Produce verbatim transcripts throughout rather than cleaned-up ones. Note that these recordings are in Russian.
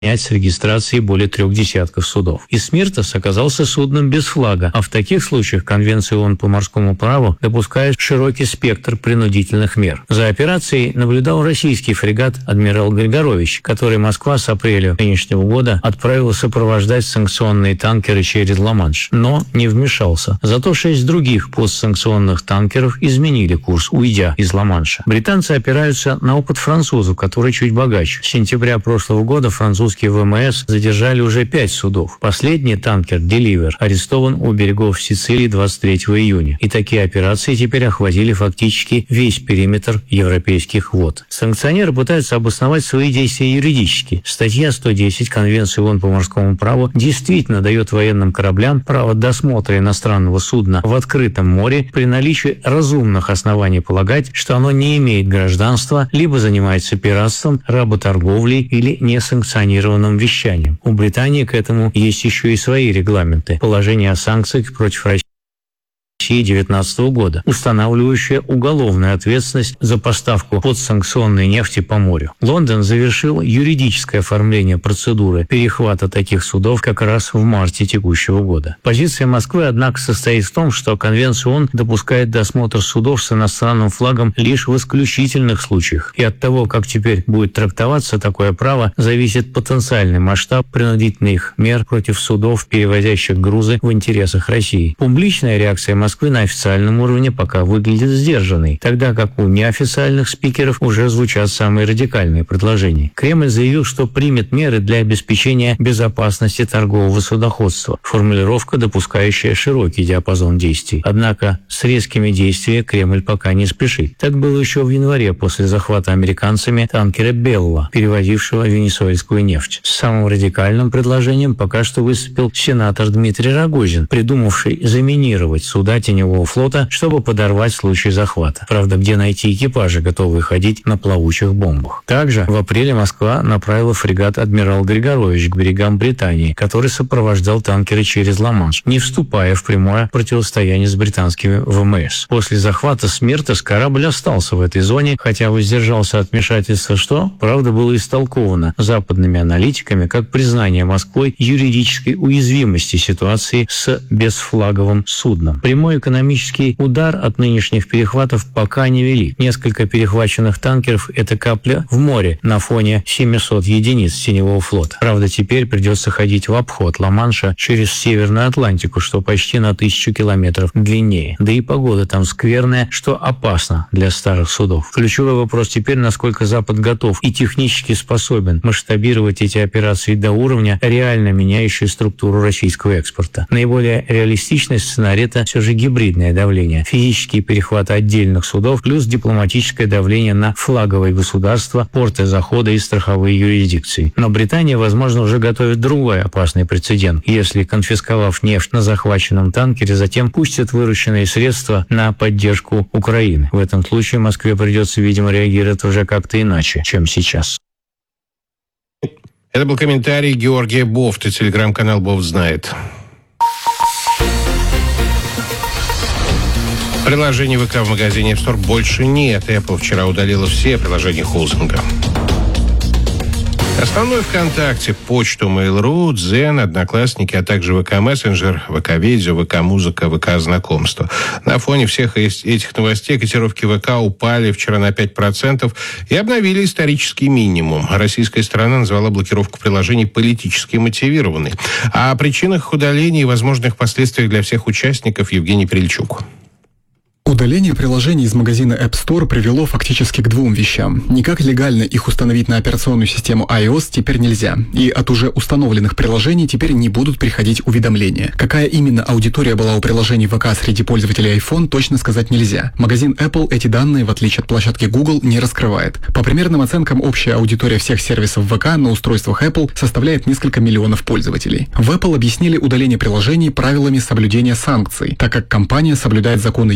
с регистрацией более трех десятков судов. И Смиртос оказался судном без флага, а в таких случаях Конвенция ООН по морскому праву допускает широкий спектр принудительных мер. За операцией наблюдал российский фрегат «Адмирал Григорович», который Москва с апреля нынешнего года отправила сопровождать санкционные танкеры через Ла-Манш, но не вмешался. Зато шесть других постсанкционных танкеров изменили курс, уйдя из Ла-Манша. Британцы опираются на опыт французов, который чуть богаче. С сентября прошлого года французские ВМС задержали уже пять судов. Последний танкер «Деливер» арестован у берегов Сицилии двадцать третьего июня. И такие операции теперь охватили фактически весь периметр европейских вод. Санкционеры пытаются обосновать свои действия юридически. Статья сто десять Конвенции ООН по морскому праву действительно дает военным кораблям право досмотра иностранного судна в открытом море при наличии разумных оснований полагать, что оно не имеет гражданства, либо занимается пиратством, работорговлей или несанкционированным вещанием. У Британии к этому есть еще и свои регламенты. Положение о санкциях против России две тысячи девятнадцатого года, устанавливающая уголовную ответственность за поставку подсанкционной нефти по морю. Лондон завершил юридическое оформление процедуры перехвата таких судов как раз в марте текущего года. Позиция Москвы, однако, состоит в том, что Конвенция ООН допускает досмотр судов с иностранным флагом лишь в исключительных случаях. И от того, как теперь будет трактоваться такое право, зависит потенциальный масштаб принудительных мер против судов, перевозящих грузы в интересах России. Публичная реакция Москвы на официальном уровне пока выглядит сдержанной, тогда как у неофициальных спикеров уже звучат самые радикальные предложения. Кремль заявил, что примет меры для обеспечения безопасности торгового судоходства, формулировка, допускающая широкий диапазон действий. Однако с резкими действиями Кремль пока не спешит. Так было еще в январе после захвата американцами танкера «Белла», перевозившего венесуэльскую нефть. С самым радикальным предложением пока что выступил сенатор Дмитрий Рогозин, придумавший заминировать суда теневого флота, чтобы подорвать в случае захвата. Правда, где найти экипажи, готовые ходить на плавучих бомбах? Также в апреле Москва направила фрегат «Адмирал Григорович» к берегам Британии, который сопровождал танкеры через Ла-Манш, не вступая в прямое противостояние с британскими ВМС. После захвата Смиртос корабль остался в этой зоне, хотя воздержался от вмешательства, что, правда, было истолковано западными аналитиками как признание Москвой юридической уязвимости ситуации с безфлаговым судном. Прямой экономический удар от нынешних перехватов пока не велик. Несколько перехваченных танкеров – это капля в море на фоне семисот единиц теневого флота. Правда, теперь придется ходить в обход Ла-Манша через Северную Атлантику, что почти на тысячу километров длиннее. Да и погода там скверная, что опасно для старых судов. Ключевой вопрос теперь, насколько Запад готов и технически способен масштабировать эти операции до уровня, реально меняющей структуру российского экспорта. Наиболее реалистичный сценарий – это все же гибридное давление, физические перехваты отдельных судов плюс дипломатическое давление на флаговые государства, порты захода и страховые юрисдикции. Но Британия, возможно, уже готовит другой опасный прецедент, если, конфисковав нефть на захваченном танкере, затем пустят вырученные средства на поддержку Украины. В этом случае Москве придется, видимо, реагировать уже как-то иначе, чем сейчас. Это был комментарий Георгия Бофта, телеграм-канал «Бофт знает». Приложений ВК в магазине App Store больше нет. Apple вчера удалила все приложения холдинга. Основной ВКонтакте, почту, Mail.ru, Дзен, Одноклассники, а также ВК-мессенджер, ВК-видео, ВК-музыка, ВК-знакомство. На фоне всех этих новостей котировки ВК упали вчера на пять процентов и обновили исторический минимум. Российская сторона назвала блокировку приложений политически мотивированной. А о причинах удаления и возможных последствиях для всех участников Евгений Прильчук. Удаление приложений из магазина App Store привело фактически к двум вещам. Никак легально их установить на операционную систему iOS теперь нельзя, и от уже установленных приложений теперь не будут приходить уведомления. Какая именно аудитория была у приложений ВК среди пользователей iPhone, точно сказать нельзя. Магазин Apple эти данные, в отличие от площадки Google, не раскрывает. По примерным оценкам, общая аудитория всех сервисов ВК на устройствах Apple составляет несколько миллионов пользователей. В Apple объяснили удаление приложений правилами соблюдения санкций, так как компания соблюдает законы юрисдикции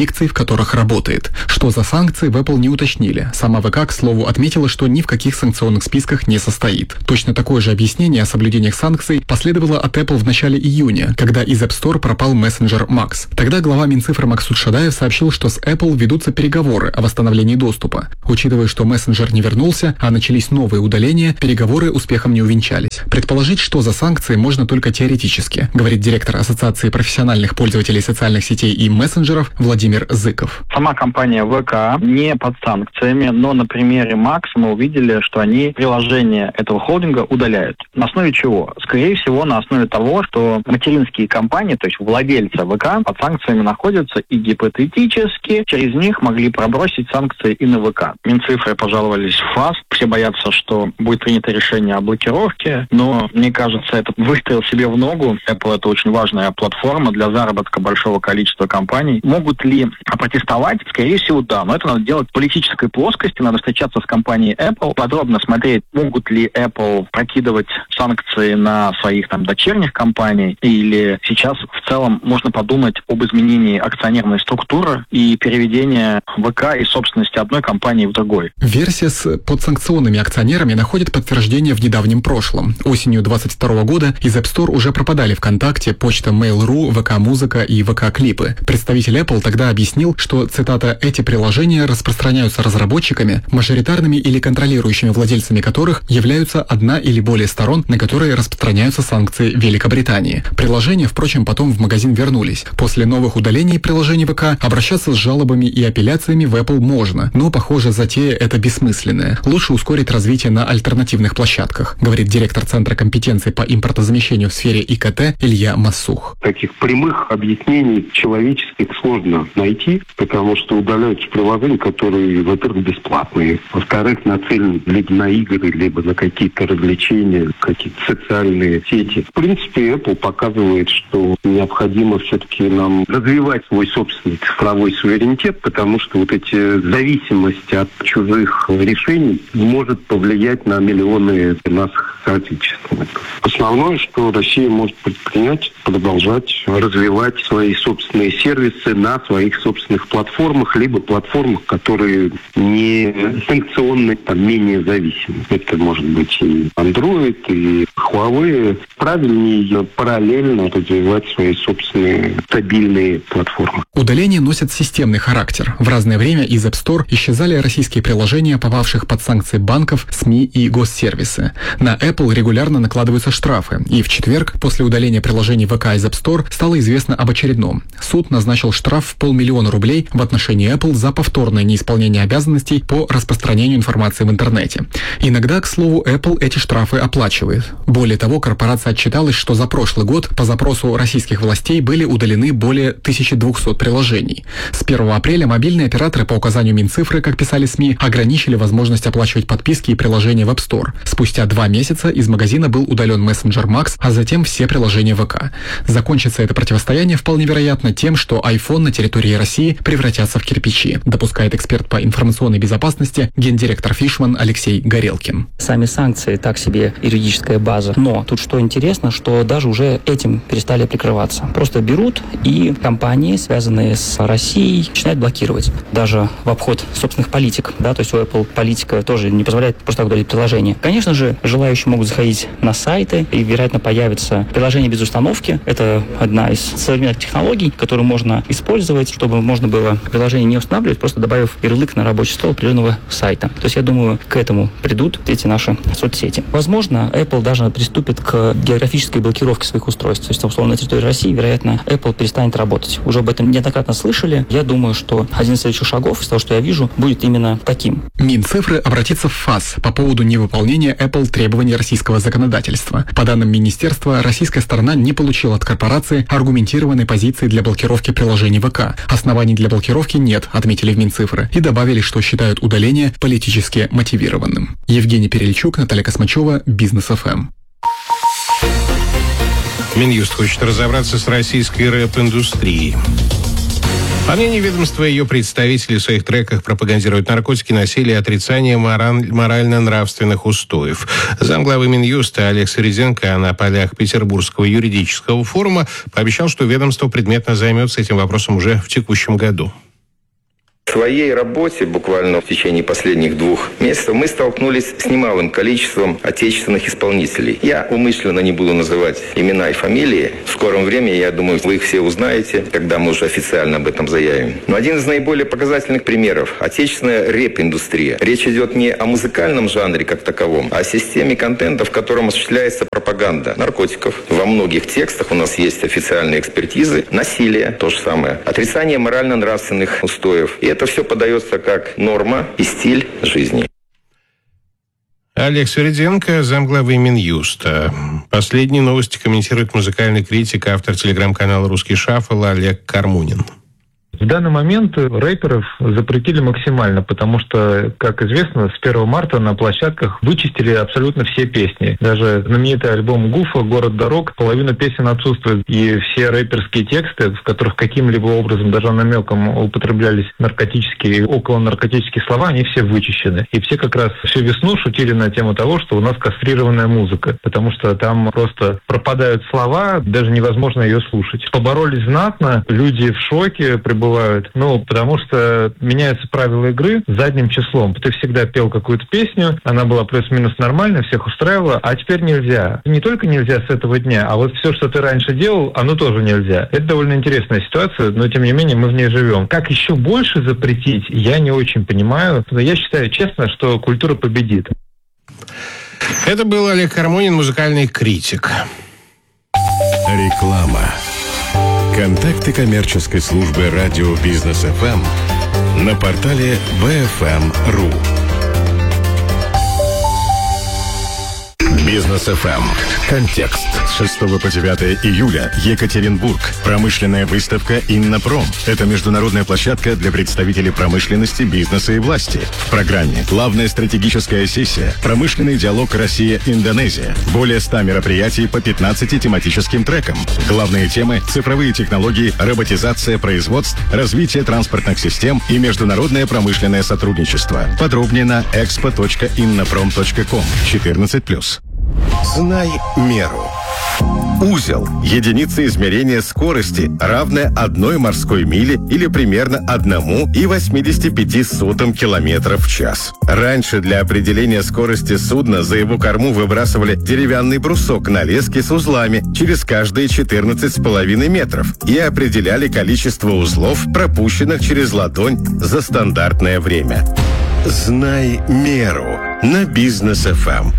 юрисдикций, в которых работает. Что за санкции, в Apple не уточнили. Сама ВК, к слову, отметила, что ни в каких санкционных списках не состоит. Точно такое же объяснение о соблюдениях санкций последовало от Apple в начале июня, когда из App Store пропал мессенджер Max. Тогда глава Минцифры Максут Шадаев сообщил, что с Apple ведутся переговоры о восстановлении доступа. Учитывая, что мессенджер не вернулся, а начались новые удаления, переговоры успехом не увенчались. Предположить, что за санкции, можно только теоретически, говорит директор Ассоциации профессиональных пользователей социальных сетей и мессенджеров Владимир Зыков. Сама компания ВК не под санкциями, но на примере Max мы увидели, что они приложение этого холдинга удаляют. На основе чего? Скорее всего, на основе того, что материнские компании, то есть владельцы ВК, под санкциями находятся и гипотетически через них могли пробросить санкции и на ВК. Минцифры пожаловались в ФАС. Все боятся, что будет принято решение о блокировке, но мне кажется, это выстрел себе в ногу. Apple — это очень важная платформа для заработка большого количества компаний. Могут ли протестовать? Скорее всего, да. Но это надо делать в политической плоскости. Надо встречаться с компанией Apple, подробно смотреть, могут ли Apple прокидывать санкции на своих там дочерних компаний, или сейчас в целом можно подумать об изменении акционерной структуры и переведении ВК из собственности одной компании в другой. Версия с подсанкционными акционерами находит подтверждение в недавнем прошлом. Осенью двадцать второго года из App Store уже пропадали ВКонтакте, почта Mail.ru, ВК-музыка и ВК-клипы. Представитель Apple тогда объяснил, что, цитата, «эти приложения распространяются разработчиками, мажоритарными или контролирующими владельцами которых являются одна или более сторон, на которые распространяются санкции Великобритании». Приложения, впрочем, потом в магазин вернулись. После новых удалений приложений ВК обращаться с жалобами и апелляциями в Apple можно, но, похоже, затея эта бессмысленная. Лучше ускорить развитие на альтернативных площадках, говорит директор Центра компетенции по импортозамещению в сфере И К Т Илья Массух. Таких прямых объяснений человеческих сложно найти, потому что удаляются приложения, которые, во-первых, бесплатные, во-вторых, нацелены либо на игры, либо на какие-то развлечения, какие-то социальные сети. В принципе, Apple показывает, что необходимо все-таки нам развивать свой собственный цифровой суверенитет, потому что вот эти зависимости от чужих решений может повлиять на миллионы наших соотечественников. Основное, что Россия может предпринять, продолжать развивать свои собственные сервисы на своих собственных платформах, либо платформах, которые не санкционны, там, менее зависимы. Это может быть и Android, и Huawei. Правильнее параллельно развивать свои собственные стабильные платформы. Удаления носят системный характер. В разное время из App Store исчезали российские приложения, попавших под санкции банков, СМИ и госсервисы. На Apple регулярно накладываются штрафы, и в четверг, после удаления приложений ВК из App Store, стало известно об очередном. Суд назначил штраф в полмиллиона рублей в отношении Apple за повторное неисполнение обязанностей по распространению информации в интернете. Иногда, к слову, Apple эти штрафы оплачивает. Более того, корпорация отчиталась, что за прошлый год по запросу российских властей были удалены более тысяча двести приложений. С первого апреля мобильные операторы по указанию Минцифры, как писали СМИ, ограничили возможность оплачивать подписки и приложения в App Store. Спустя два месяца из магазина был удален мессенджер Max, а затем все приложения ВК. Закончится это противостояние вполне вероятно тем, что iPhone на территории России превратятся в кирпичи, допускает эксперт по информационной безопасности, гендиректор Фишман Алексей Горелкин. Сами санкции так себе юридическая база, но тут что интересно, что даже уже этим перестали прикрываться. Просто берут и компании, связанные с Россией, начинают блокировать. Даже в обход собственных политик, да, то есть у Apple политика тоже не позволяет просто так удалить приложение. Конечно же, желающие могут заходить на сайты, и, вероятно, появится приложение без установки. Это одна из современных технологий, которую можно использовать, чтобы можно было приложение не устанавливать, просто добавив ярлык на рабочий стол определенного сайта. То есть, я думаю, к этому придут эти наши соцсети. Возможно, Apple даже приступит к географической блокировке своих устройств. То есть, условно, на территории России, вероятно, Apple перестанет работать. Уже об этом неоднократно слышали. Я думаю, что один из следующих шагов, из того, что я вижу, будет именно таким. Минцифры обратится в ФАС по поводу невыполнения Apple требований российского законодательства. По данным министерства, российская сторона не получила от корпорации аргументированной позиции для блокировки приложений ВК. Оснований для блокировки нет, отметили в Минцифры, и добавили, что считают удаление политически мотивированным. Евгений Перельчук, Наталья Космачева, Бизнес эф эм. Минюст хочет разобраться с российской рэп-индустрией. По мнению ведомства, ее представители в своих треках пропагандируют наркотики, насилие и отрицание морально-нравственных устоев. Замглавы Минюста Олег Середенко на полях Петербургского юридического форума пообещал, что ведомство предметно займется этим вопросом уже в текущем году. В своей работе, буквально в течение последних двух месяцев, мы столкнулись с немалым количеством отечественных исполнителей. Я умышленно не буду называть имена и фамилии. В скором времени, я думаю, вы их все узнаете, когда мы уже официально об этом заявим. Но один из наиболее показательных примеров – отечественная рэп-индустрия. Речь идет не о музыкальном жанре как таковом, а о системе контента, в котором осуществляется пропаганда наркотиков. Во многих текстах у нас есть официальные экспертизы. Насилие – то же самое. Отрицание морально-нравственных устоев. И это все подается как норма и стиль жизни. Олег Свериденко, замглавы Минюста. Последние новости комментирует музыкальный критик, автор телеграм-канала «Русский шаффл» Олег Кармунин. В данный момент рэперов запретили максимально, потому что, как известно, с первого марта на площадках вычистили абсолютно все песни. Даже знаменитый альбом Гуфа «Город дорог», половина песен отсутствует, и все рэперские тексты, в которых каким-либо образом, даже намеком употреблялись наркотические и околонаркотические слова, они все вычищены. И все как раз всю весну шутили на тему того, что у нас кастрированная музыка, потому что там просто пропадают слова, даже невозможно ее слушать. Поборолись знатно, люди в шоке пребывают. Ну, потому что меняются правила игры задним числом. Ты всегда пел какую-то песню, она была плюс-минус нормальная, всех устраивала, а теперь нельзя. Не только нельзя с этого дня, а вот все, что ты раньше делал, оно тоже нельзя. Это довольно интересная ситуация, но тем не менее мы в ней живем. Как еще больше запретить, я не очень понимаю. Я считаю честно, что культура победит. Это был Олег Кармунин, музыкальный критик. Реклама. Контакты коммерческой службы радио Бизнес эф эм на портале би эф эм точка ру. Бизнес эф эм. Контекст. С шестого по девятое июля. Екатеринбург. Промышленная выставка «Иннопром». Это международная площадка для представителей промышленности, бизнеса и власти. В программе главная стратегическая сессия, промышленный диалог Россия-Индонезия. Более ста мероприятий по пятнадцати тематическим трекам. Главные темы – цифровые технологии, роботизация производств, развитие транспортных систем и международное промышленное сотрудничество. Подробнее на экспо точка иннопром точка ком. четырнадцать плюс. Знай меру. Узел – единица измерения скорости, равная одной морской миле или примерно одному и восьмидесяти пяти сотым километров в час. Раньше для определения скорости судна за его корму выбрасывали деревянный брусок на леске с узлами через каждые четырнадцать с половиной метров и определяли количество узлов, пропущенных через ладонь за стандартное время. Знай меру на Бизнес эф эм.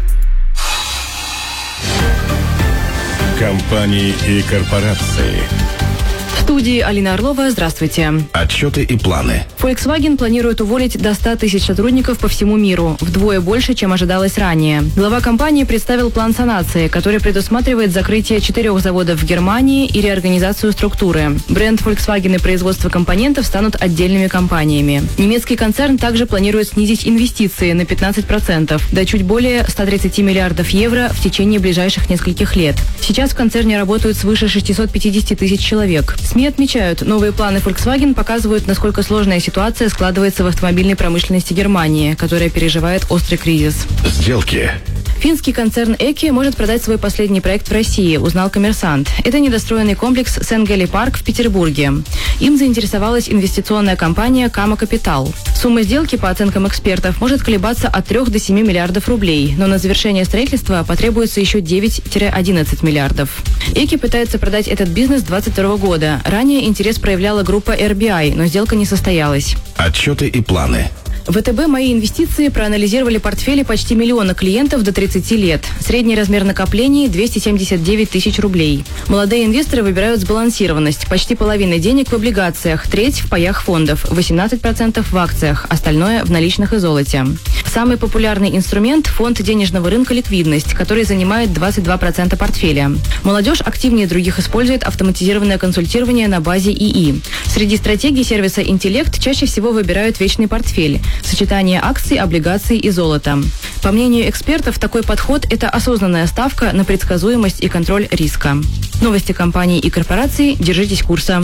Компании и корпорации. В студии Алина Орлова. Здравствуйте. Отчеты и планы. Volkswagen планирует уволить до ста тысяч сотрудников по всему миру, вдвое больше, чем ожидалось ранее. Глава компании представил план санации, который предусматривает закрытие четырех заводов в Германии и реорганизацию структуры. Бренд Volkswagen и производство компонентов станут отдельными компаниями. Немецкий концерн также планирует снизить инвестиции на пятнадцать процентов, до чуть более ста тридцати миллиардов евро в течение ближайших нескольких лет. Сейчас в концерне работают свыше шестисот пятидесяти тысяч человек. СМИ отмечают, новые планы Volkswagen показывают, насколько сложная ситуация складывается в автомобильной промышленности Германии, которая переживает острый кризис. Сделки. Финский концерн Эки может продать свой последний проект в России, узнал «Коммерсант». Это недостроенный комплекс Сенгели Парк в Петербурге. Им заинтересовалась инвестиционная компания Кама Капитал. Сумма сделки, по оценкам экспертов, может колебаться от трёх до семи миллиардов рублей, но на завершение строительства потребуется еще девять-одиннадцать миллиардов. Эки пытается продать этот бизнес с двадцать второго года. Ранее интерес проявляла группа эр би ай, но сделка не состоялась. Отчеты и планы. ВТБ «Мои инвестиции» проанализировали портфели почти миллиона клиентов до тридцати лет. Средний размер накоплений – двести семьдесят девять тысяч рублей. Молодые инвесторы выбирают сбалансированность. Почти половина денег в облигациях, треть в паях фондов, восемнадцать процентов в акциях, остальное в наличных и золоте. Самый популярный инструмент – фонд денежного рынка «Ликвидность», который занимает двадцать два процента портфеля. Молодежь активнее других использует автоматизированное консультирование на базе ИИ. Среди стратегий сервиса «Интеллект» чаще всего выбирают вечный портфель – сочетание акций, облигаций и золота. По мнению экспертов, такой подход – это осознанная ставка на предсказуемость и контроль риска. Новости компаний и корпораций. Держитесь курса.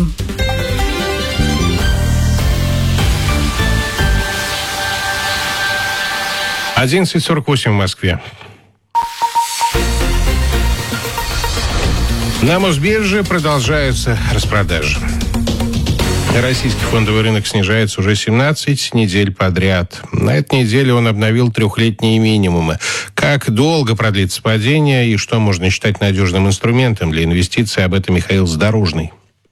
одиннадцать сорок восемь в Москве. На Мосбирже продолжаются распродажи. Российский фондовый рынок снижается уже семнадцать недель подряд. На этой неделе он обновил трехлетние минимумы. Как долго продлится падение и что можно считать надежным инструментом для инвестиций, об этом Михаил Задорожный.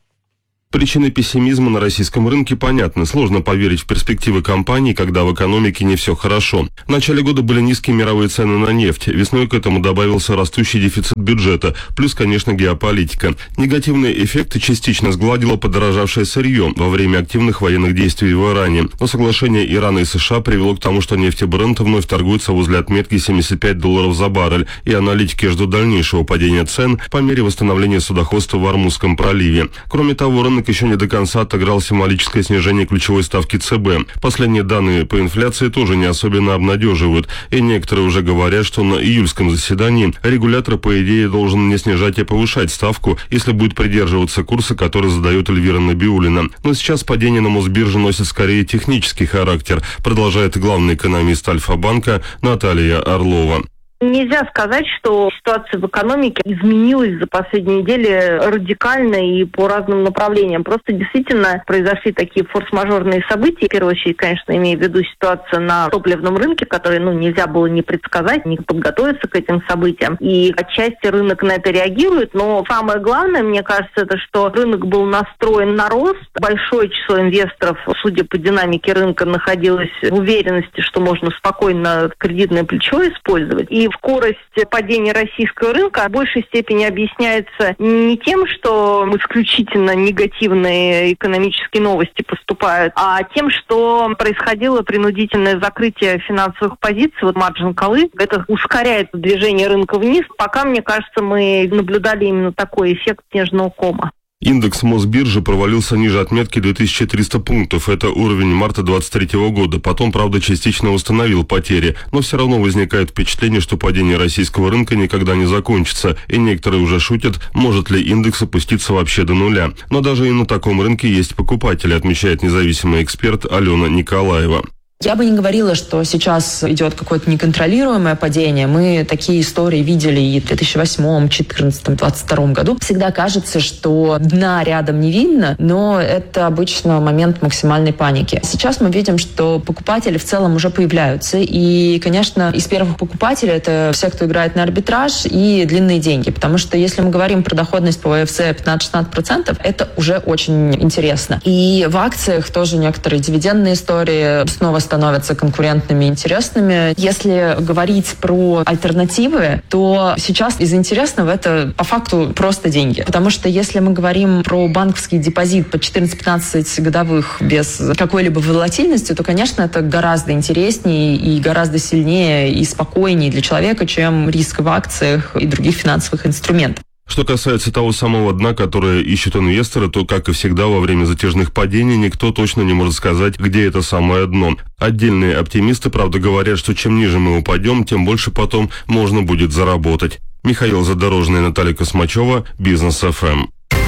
Причины пессимизма на российском рынке понятны. Сложно поверить в перспективы компаний, когда в экономике не все хорошо. В начале года были низкие мировые цены на нефть. Весной к этому добавился растущий дефицит бюджета. Плюс, конечно, геополитика. Негативные эффекты частично сгладило подорожавшее сырье во время активных военных действий в Иране. Но соглашение Ирана и США привело к тому, что нефть Брент вновь торгуется возле отметки семьдесят пять долларов за баррель. И аналитики ждут дальнейшего падения цен по мере восстановления судоходства в Ормузском проливе. Кроме того, рынок еще не до конца отыграл символическое снижение ключевой ставки ЦБ. Последние данные по инфляции тоже не особенно обнадеживают, и некоторые уже говорят, что на июльском заседании регулятор, по идее, должен не снижать, а повышать ставку, если будет придерживаться курса, который задает Эльвира Набиуллина. Но сейчас падение на Мосбирже носит скорее технический характер, продолжает главный экономист Альфа-банка Наталья Орлова. Нельзя сказать, что ситуация в экономике изменилась за последние недели радикально и по разным направлениям. Просто действительно произошли такие форс-мажорные события. В первую очередь, конечно, имею в виду ситуацию на топливном рынке, которую ну, нельзя было не предсказать, не подготовиться к этим событиям. И отчасти рынок на это реагирует. Но самое главное, мне кажется, это что рынок был настроен на рост. Большое число инвесторов, судя по динамике рынка, находилось в уверенности, что можно спокойно кредитное плечо использовать. И скорость падения российского рынка в большей степени объясняется не тем, что исключительно негативные экономические новости поступают, а тем, что происходило принудительное закрытие финансовых позиций, вот маржин коллы. Это ускоряет движение рынка вниз. Пока, мне кажется, мы наблюдали именно такой эффект снежного кома. Индекс Мосбиржи провалился ниже отметки две тысячи триста пунктов. Это уровень марта двадцать третьего года. Потом, правда, частично восстановил потери. Но все равно возникает впечатление, что падение российского рынка никогда не закончится. И некоторые уже шутят, может ли индекс опуститься вообще до нуля. Но даже и на таком рынке есть покупатели, отмечает независимый эксперт Алена Николаева. Я бы не говорила, что сейчас идет какое-то неконтролируемое падение. Мы такие истории видели и в две тысячи восьмом, две тысячи четырнадцатом, две тысячи двадцать втором году. Всегда кажется, что дна рядом не видно, но это обычно момент максимальной паники. Сейчас мы видим, что покупатели в целом уже появляются. И, конечно, из первых покупателей это все, кто играет на арбитраж и длинные деньги. Потому что если мы говорим про доходность по ВФЗ пятнадцать-шестнадцать процентов, это уже очень интересно. И в акциях тоже некоторые дивидендные истории снова становятся конкурентными и интересными. Если говорить про альтернативы, то сейчас из интересного это по факту просто деньги. Потому что если мы говорим про банковский депозит по четырнадцать-пятнадцать годовых без какой-либо волатильности, то, конечно, это гораздо интереснее и гораздо сильнее и спокойнее для человека, чем риск в акциях и других финансовых инструментах. Что касается того самого дна, которое ищут инвесторы, то, как и всегда, во время затяжных падений никто точно не может сказать, где это самое дно. Отдельные оптимисты, правда, говорят, что чем ниже мы упадем, тем больше потом можно будет заработать. Михаил Задорожный, Наталья Космачева, Бизнес эф эм.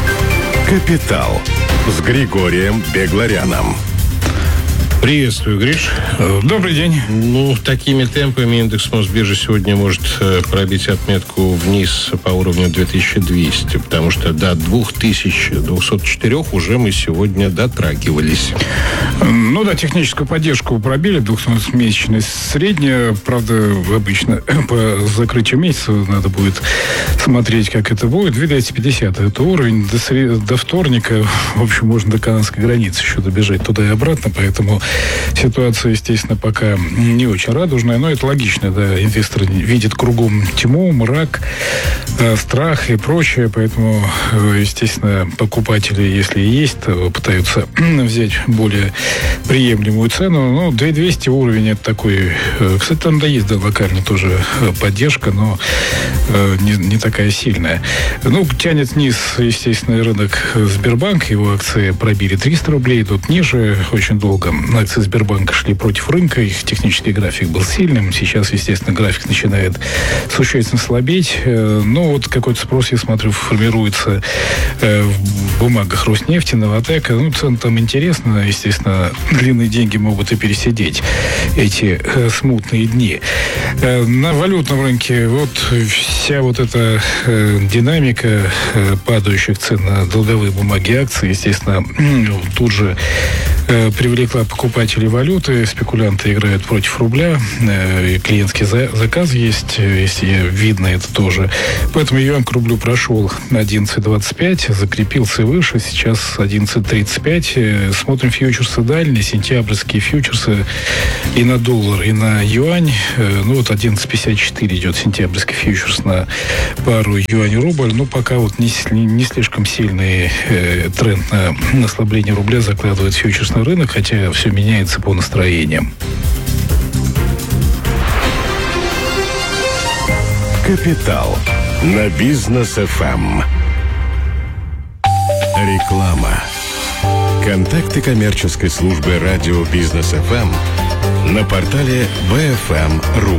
Капитал с Григорием Бегларяном. Приветствую, Гриш. Добрый день. Ну, такими темпами индекс Мосбиржи сегодня может пробить отметку вниз по уровню две тысячи двести, потому что до две тысячи двухсот четырёх уже мы сегодня дотрагивались. Ну да, техническую поддержку пробили, двухмесячная средняя. Правда, обычно по закрытию месяца надо будет смотреть, как это будет. две тысячи двести пятьдесят это уровень. До, сред... до вторника, в общем, можно до канадской границы еще добежать туда и обратно, поэтому ситуация, естественно, пока не очень радужная, но это логично, да, инвесторы видят кругом тьму, мрак, э, страх и прочее, поэтому, э, естественно, покупатели, если и есть, то пытаются взять более приемлемую цену. Ну, две тысячи двести уровень это такой, э, кстати, там да есть, да, локально тоже поддержка, но э, не, не такая сильная. Ну, тянет вниз, естественно, рынок Сбербанк, его акции пробили триста рублей, идут ниже очень долго. Акции Сбербанка шли против рынка, их технический график был сильным. Сейчас, естественно, график начинает существенно слабеть. Но вот какой-то спрос, я смотрю, формируется в бумагах Роснефти, Новатэка. Ну, цена там интересна. Естественно, длинные деньги могут и пересидеть эти смутные дни. На валютном рынке вот вся вот эта э, динамика э, падающих цен на долговые бумаги, акции, естественно, тут же э, привлекла покупателей валюты. Спекулянты играют против рубля. Э, клиентский за, заказ есть, если видно это тоже. Поэтому юань к рублю прошел одиннадцать двадцать пять, закрепился выше, сейчас одиннадцать тридцать пять. Э, смотрим фьючерсы дальние, сентябрьские фьючерсы и на доллар, и на юань. Э, ну вот одиннадцать пятьдесят четыре идет сентябрьский фьючерс на пару юань-рубль. Ну, пока вот не, не слишком сильный э, тренд на ослабление рубля закладывает фьючерсный рынок, хотя все меняется по настроениям. Капитал на Бизнес эф эм. Реклама. Контакты коммерческой службы радио Бизнес эф эм на портале би эф эм точка ру.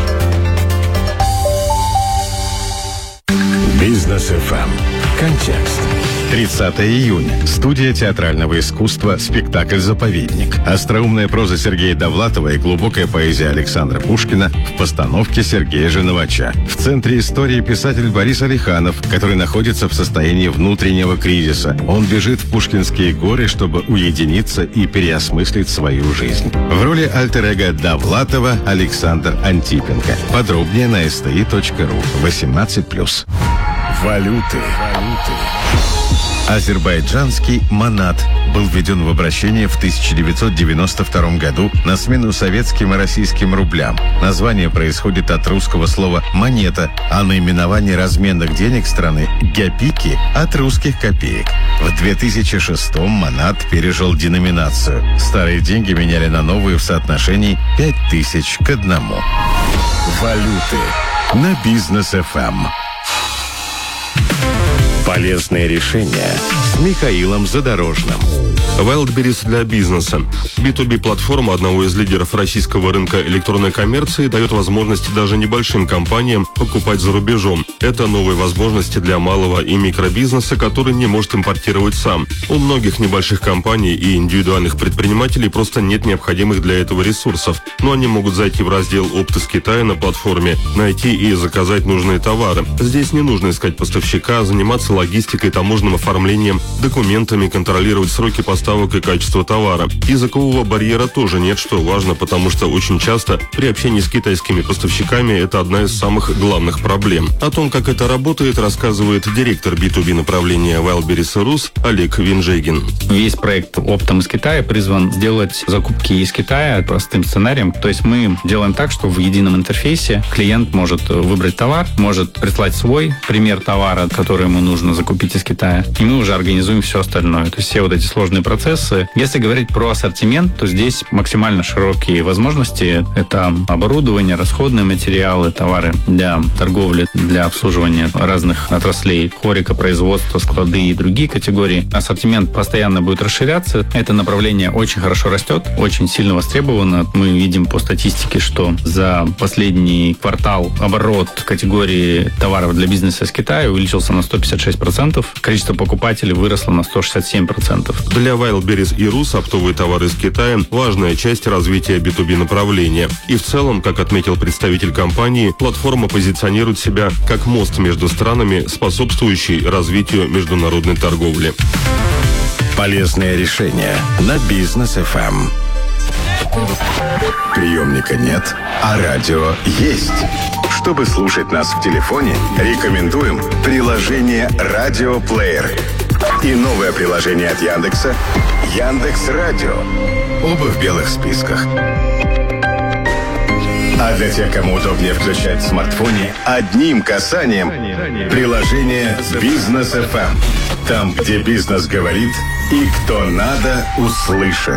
Бизнес эф эм. Контекст. тридцатого июня. Студия театрального искусства «Спектакль «Заповедник». Остроумная проза Сергея Довлатова и глубокая поэзия Александра Пушкина в постановке Сергея Женовача. В центре истории писатель Борис Алиханов, который находится в состоянии внутреннего кризиса. Он бежит в Пушкинские горы, чтобы уединиться и переосмыслить свою жизнь. В роли альтер-эго Довлатова Александр Антипенко. Подробнее на эс тэ и точка ру. восемнадцать плюс. Валюты. Валюты. Азербайджанский манат был введен в обращение в тысяча девятьсот девяносто втором году на смену советским и российским рублям. Название происходит от русского слова «монета», а наименование разменных денег страны «гяпики» от русских копеек. В две тысячи шестом манат пережил деноминацию. Старые деньги меняли на новые в соотношении пять тысяч к одному. Валюты на Бизнес эф эм. Полезные решения с Михаилом Задорожным. Wildberries для бизнеса. би ту би-платформа одного из лидеров российского рынка электронной коммерции дает возможности даже небольшим компаниям покупать за рубежом. Это новые возможности для малого и микробизнеса, который не может импортировать сам. У многих небольших компаний и индивидуальных предпринимателей просто нет необходимых для этого ресурсов. Но они могут зайти в раздел «Опт из Китая» на платформе, найти и заказать нужные товары. Здесь не нужно искать поставщика, заниматься логистикой, таможенным оформлением, документами, контролировать сроки поставки и качество товара. Языкового барьера тоже нет, что важно, потому что очень часто при общении с китайскими поставщиками это одна из самых главных проблем. О том, как это работает, рассказывает директор би ту би направления Wildberries Рус Олег Винжегин. Весь проект оптом из Китая призван сделать закупки из Китая простым сценарием. То есть мы делаем так, что в едином интерфейсе клиент может выбрать товар, может прислать свой пример товара, который ему нужно закупить из Китая, и мы уже организуем все остальное. То есть все вот эти сложные процессы. Если говорить про ассортимент, то здесь максимально широкие возможности. Это оборудование, расходные материалы, товары для торговли, для обслуживания разных отраслей, хорика, производства, склады и другие категории. Ассортимент постоянно будет расширяться. Это направление очень хорошо растет, очень сильно востребовано. Мы видим по статистике, что за последний квартал оборот категории товаров для бизнеса из Китая увеличился на сто пятьдесят шесть процентов. Количество покупателей выросло на сто шестьдесят семь процентов. Для Wildberries и Рус оптовые товары из Китая – важная часть развития би ту би направления. И в целом, как отметил представитель компании, платформа позиционирует себя как мост между странами, способствующий развитию международной торговли. Полезные решения на Бизнес эф эм. Приемника нет, а радио есть. Чтобы слушать нас в телефоне, рекомендуем приложение «Радиоплеер» и новое приложение от Яндекса «Яндекс.Радио». Оба в белых списках. А для тех, кому удобнее включать в смартфоне, одним касанием приложение «Бизнес эф эм». Там, где бизнес говорит и кто надо, услышит.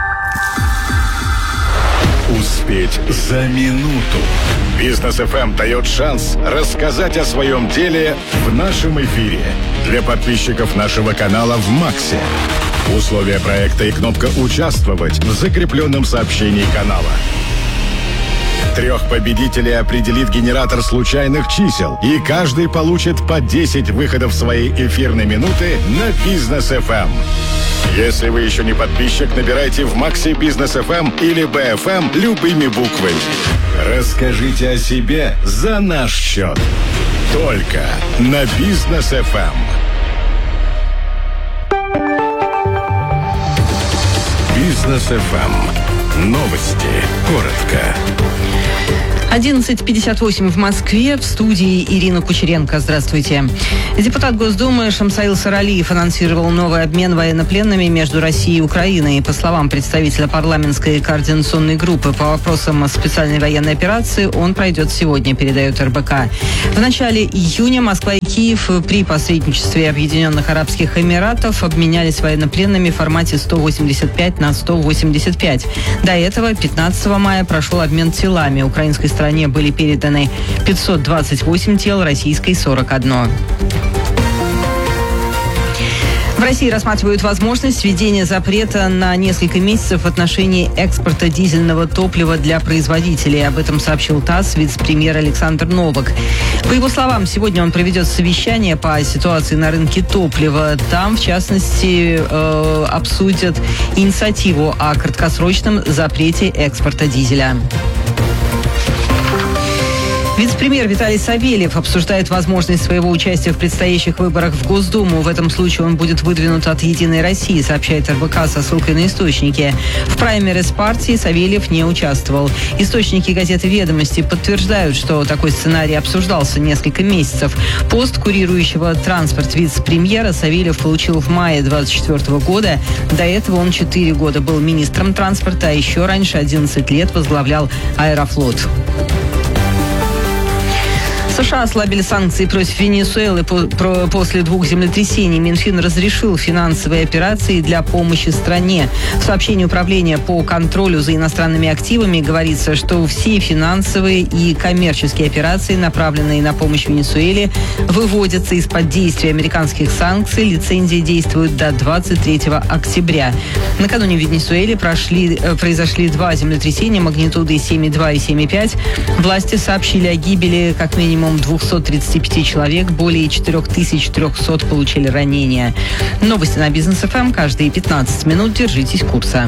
Успеть за минуту. Бизнес эф эм дает шанс рассказать о своем деле в нашем эфире. Для подписчиков нашего канала в Максе. Условия проекта и кнопка «Участвовать» в закрепленном сообщении канала. Трех победителей определит генератор случайных чисел, и каждый получит по десять выходов своей эфирной минуты на Бизнес эф эм. Если вы еще не подписчик, набирайте в Макси Бизнес эф эм или би эф эм любыми буквами. Расскажите о себе за наш счет. Только на Бизнес эф эм. Бизнес эф эм. Новости. Коротко. одиннадцать пятьдесят восемь в Москве. В студии Ирина Кучеренко. Здравствуйте. Депутат Госдумы Шамсаил Саралиев анонсировал новый обмен военнопленными между Россией и Украиной. По словам представителя парламентской координационной группы по вопросам специальной военной операции, он пройдет сегодня, передает эр бэ ка. В начале июня Москва и Киев при посредничестве Объединенных Арабских Эмиратов обменялись военнопленными в формате сто восемьдесят пять на сто восемьдесят пять. До этого пятнадцатого мая прошел обмен телами. Украинской стороне стране были переданы пятьсот двадцать восемь тел, российской сорок одно. В России рассматривают возможность введения запрета на несколько месяцев в отношении экспорта дизельного топлива для производителей. Об этом сообщил ТАСС вице-премьер Александр Новак. По его словам, сегодня он проведет совещание по ситуации на рынке топлива. Там, в частности, э, обсудят инициативу о краткосрочном запрете экспорта дизеля. Вице-премьер Виталий Савельев обсуждает возможность своего участия в предстоящих выборах в Госдуму. В этом случае он будет выдвинут от «Единой России», сообщает эр бэ ка со ссылкой на источники. В праймериз партии Савельев не участвовал. Источники газеты «Ведомости» подтверждают, что такой сценарий обсуждался несколько месяцев. Пост курирующего транспорт вице-премьера Савельев получил в мае двадцать четвёртого года. До этого он четыре года был министром транспорта, а еще раньше одиннадцать лет возглавлял Аэрофлот. США ослабили санкции против Венесуэлы после двух землетрясений. Минфин разрешил финансовые операции для помощи стране. В сообщении Управления по контролю за иностранными активами говорится, что все финансовые и коммерческие операции, направленные на помощь Венесуэле, выводятся из-под действия американских санкций. Лицензии действуют до двадцать третьего октября. Накануне в Венесуэле прошли, произошли два землетрясения магнитудой семь и два и семь и пять. Власти сообщили о гибели как минимум двухсот тридцати пяти человек, более четыре тысячи триста получили ранения. Новости на Бизнес эф эм каждые пятнадцать минут. Держитесь курса.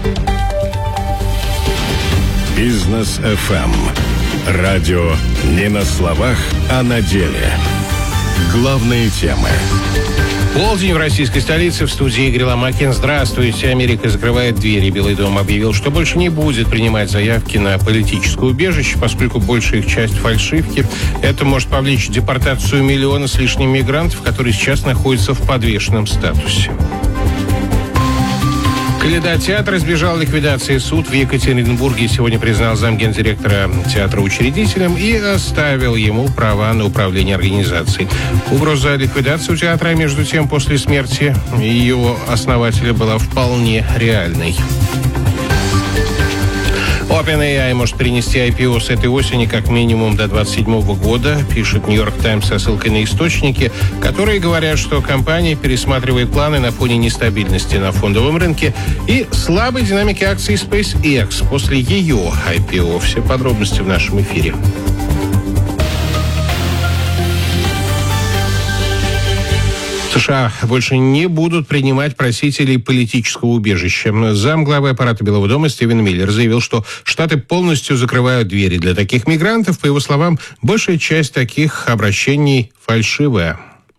Бизнес эф эм. Радио не на словах, а на деле. Главные темы. Полдень в российской столице, в студии Игорь Ломакин. Здравствуйте. Америка закрывает двери. Белый дом объявил, что больше не будет принимать заявки на политическое убежище, поскольку большая их часть фальшивки. Это может повлечь депортацию миллиона с лишним мигрантов, которые сейчас находятся в подвешенном статусе. Кандидат театра избежал ликвидации. Суд в Екатеринбурге сегодня признал замгендиректора театра учредителем и оставил ему права на управление организацией. Угроза ликвидации у театра, между тем, после смерти его основателя была вполне реальной. OpenAI может перенести ай пи о с этой осени как минимум до двадцать седьмого года, пишет Нью-Йорк Таймс со ссылкой на источники, которые говорят, что компания пересматривает планы на фоне нестабильности на фондовом рынке и слабой динамики акций SpaceX после ее ай пи о. Все подробности в нашем эфире. США больше не будут принимать просителей политического убежища. Замглавы аппарата Белого дома Стивен Миллер заявил, что Штаты полностью закрывают двери для таких мигрантов. По его словам, большая часть таких обращений фальшивая.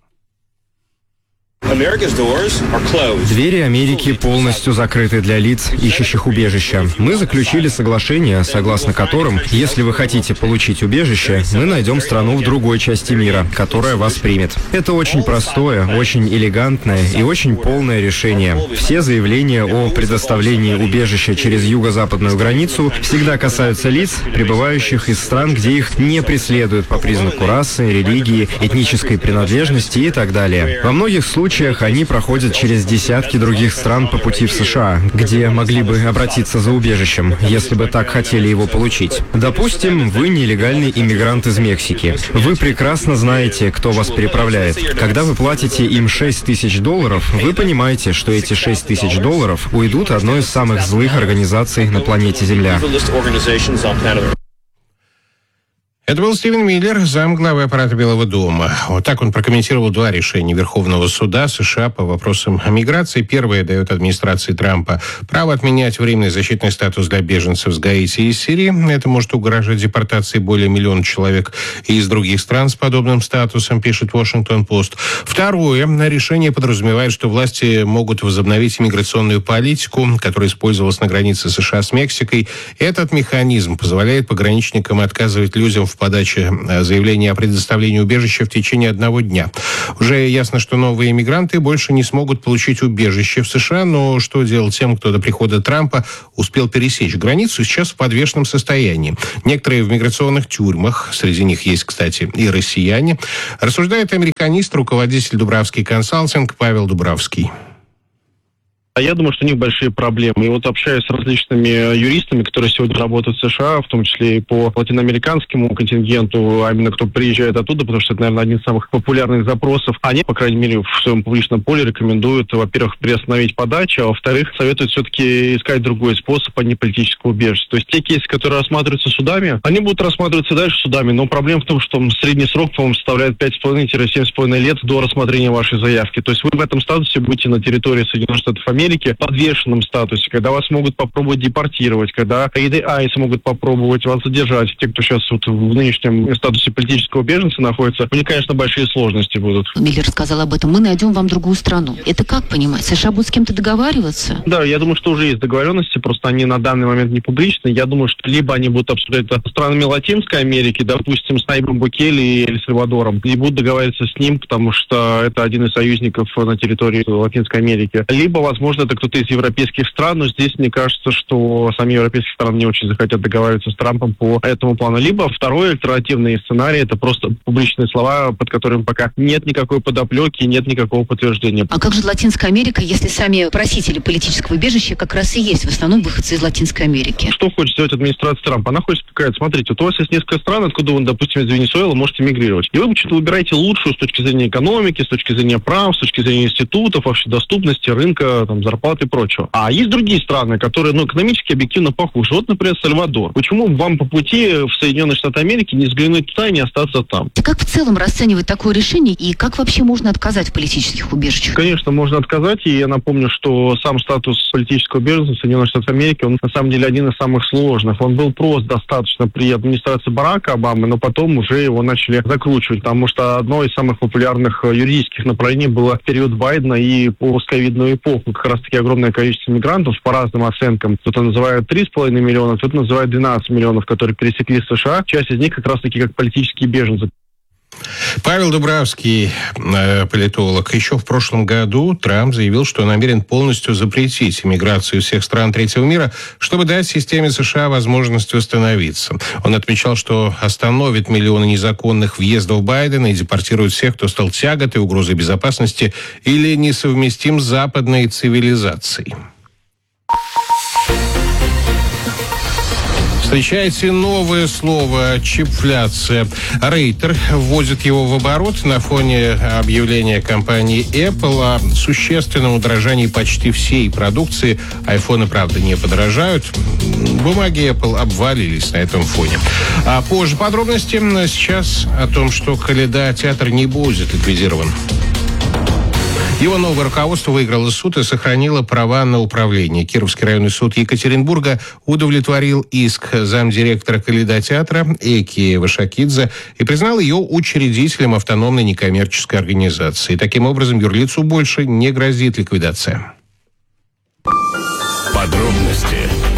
Двери Америки полностью закрыты для лиц, ищущих убежища. Мы заключили соглашение, согласно которым, если вы хотите получить убежище, мы найдем страну в другой части мира, которая вас примет. Это очень простое, очень элегантное и очень полное решение. Все заявления о предоставлении убежища через юго-западную границу всегда касаются лиц, прибывающих из стран, где их не преследуют по признаку расы, религии, этнической принадлежности и так далее. Во многих случаях они проходят через десятки других стран по пути в США, где могли бы обратиться за убежищем, если бы так хотели его получить. Допустим, вы нелегальный иммигрант из Мексики. Вы прекрасно знаете, кто вас переправляет. Когда вы платите им шесть тысяч долларов, вы понимаете, что эти шесть тысяч долларов уйдут одной из самых злых организаций на планете Земля. Это был Стивен Миллер, замглавы аппарата Белого дома. Вот так он прокомментировал два решения Верховного суда США по вопросам миграции. Первое дает администрации Трампа право отменять временный защитный статус для беженцев с Гаити и из Сирии. Это может угрожать депортации более миллиона человек из других стран с подобным статусом, пишет Washington-Post. Второе решение подразумевает, что власти могут возобновить иммиграционную политику, которая использовалась на границе США с Мексикой. Этот механизм позволяет пограничникам отказывать людям в подаче заявления о предоставлении убежища в течение одного дня. Уже ясно, что новые иммигранты больше не смогут получить убежище в США, но что делать тем, кто до прихода Трампа успел пересечь границу, сейчас в подвешенном состоянии. Некоторые в миграционных тюрьмах, среди них есть, кстати, и россияне, рассуждает американист, руководитель Дубравский консалтинг Павел Дубравский. А я думаю, что у них большие проблемы. И вот общаясь с различными юристами, которые сегодня работают в США, в том числе и по латиноамериканскому контингенту, а именно кто приезжает оттуда, потому что это, наверное, один из самых популярных запросов, они, по крайней мере, в своем публичном поле рекомендуют, во-первых, приостановить подачу, а во-вторых, советуют все-таки искать другой способ, а не политического убежища. То есть те кейсы, которые рассматриваются судами, они будут рассматриваться дальше судами, но проблема в том, что средний срок, по-моему, составляет пять с половиной - семь с половиной лет до рассмотрения вашей заявки. То есть вы в этом статусе будете на территории Соединенных Штатов Америки в подвешенном статусе, когда вас могут попробовать депортировать, когда эй ди ай могут попробовать вас задержать. Те, кто сейчас вот в нынешнем статусе политического беженца находится, у них, конечно, большие сложности будут. Миллер сказал об этом. Мы найдем вам другую страну. Это как понимать? США будут с кем-то договариваться? Да, я думаю, что уже есть договоренности, просто они на данный момент не публичны. Я думаю, что либо они будут обсуждать это с странами Латинской Америки, допустим, с Найбом Букеле и Эль Сальвадором, и будут договариваться с ним, потому что это один из союзников на территории Латинской Америки. Либо, возможно, это кто-то из европейских стран, но здесь мне кажется, что сами европейские страны не очень захотят договариваться с Трампом по этому плану. Либо второй альтернативный сценарий — это просто публичные слова, под которыми пока нет никакой подоплеки, нет никакого подтверждения. А как же Латинская Америка, если сами просители политического убежища как раз и есть в основном выходцы из Латинской Америки? Что хочет сделать администрация Трампа? Она хочет сказать: смотрите, вот у вас есть несколько стран, откуда вы, допустим, из Венесуэлы можете мигрировать. И вы что-то выбираете лучшую с точки зрения экономики, с точки зрения прав, с точки зрения институтов, вообще доступности, рынка, там, зарплаты и прочего. А есть другие страны, которые, ну, экономически объективно похуже. Вот, например, Сальвадор. Почему вам по пути в Соединенные Штаты Америки не взглянуть туда и не остаться там? Как в целом расценивать такое решение и как вообще можно отказать в политических убежищах? Конечно, можно отказать, и я напомню, что сам статус политического беженца в Соединенных Штатах Америки, он на самом деле один из самых сложных. Он был прост достаточно при администрации Барака Обамы, но потом уже его начали закручивать, потому что одно из самых популярных юридических направлений было в период Байдена и постковидную эпоху. Как раз таки огромное количество мигрантов по разным оценкам. Кто-то называет три с половиной миллиона, кто-то называет двенадцать миллионов, которые пересекли США. Часть из них как раз таки как политические беженцы. Павел Дубравский, политолог. Еще в прошлом году Трамп заявил, что намерен полностью запретить иммиграцию всех стран третьего мира, чтобы дать системе США возможность восстановиться. Он отмечал, что остановит миллионы незаконных въездов Байдена и депортирует всех, кто стал тяготой, угрозой безопасности или несовместим с западной цивилизацией. Встречайте новое слово «чипфляция». Рейтер вводит его в оборот на фоне объявления компании Apple о существенном удорожании почти всей продукции. Айфоны, правда, не подорожают. Бумаги Apple обвалились на этом фоне. А позже подробности. Сейчас о том, что Калейдотеатр не будет ликвидирован. Его новое руководство выиграло суд и сохранило права на управление. Кировский районный суд Екатеринбурга удовлетворил иск замдиректора Калейдотеатра Эки Вашакидзе и признал ее учредителем автономной некоммерческой организации. Таким образом, юрлицу больше не грозит ликвидация. Подробности.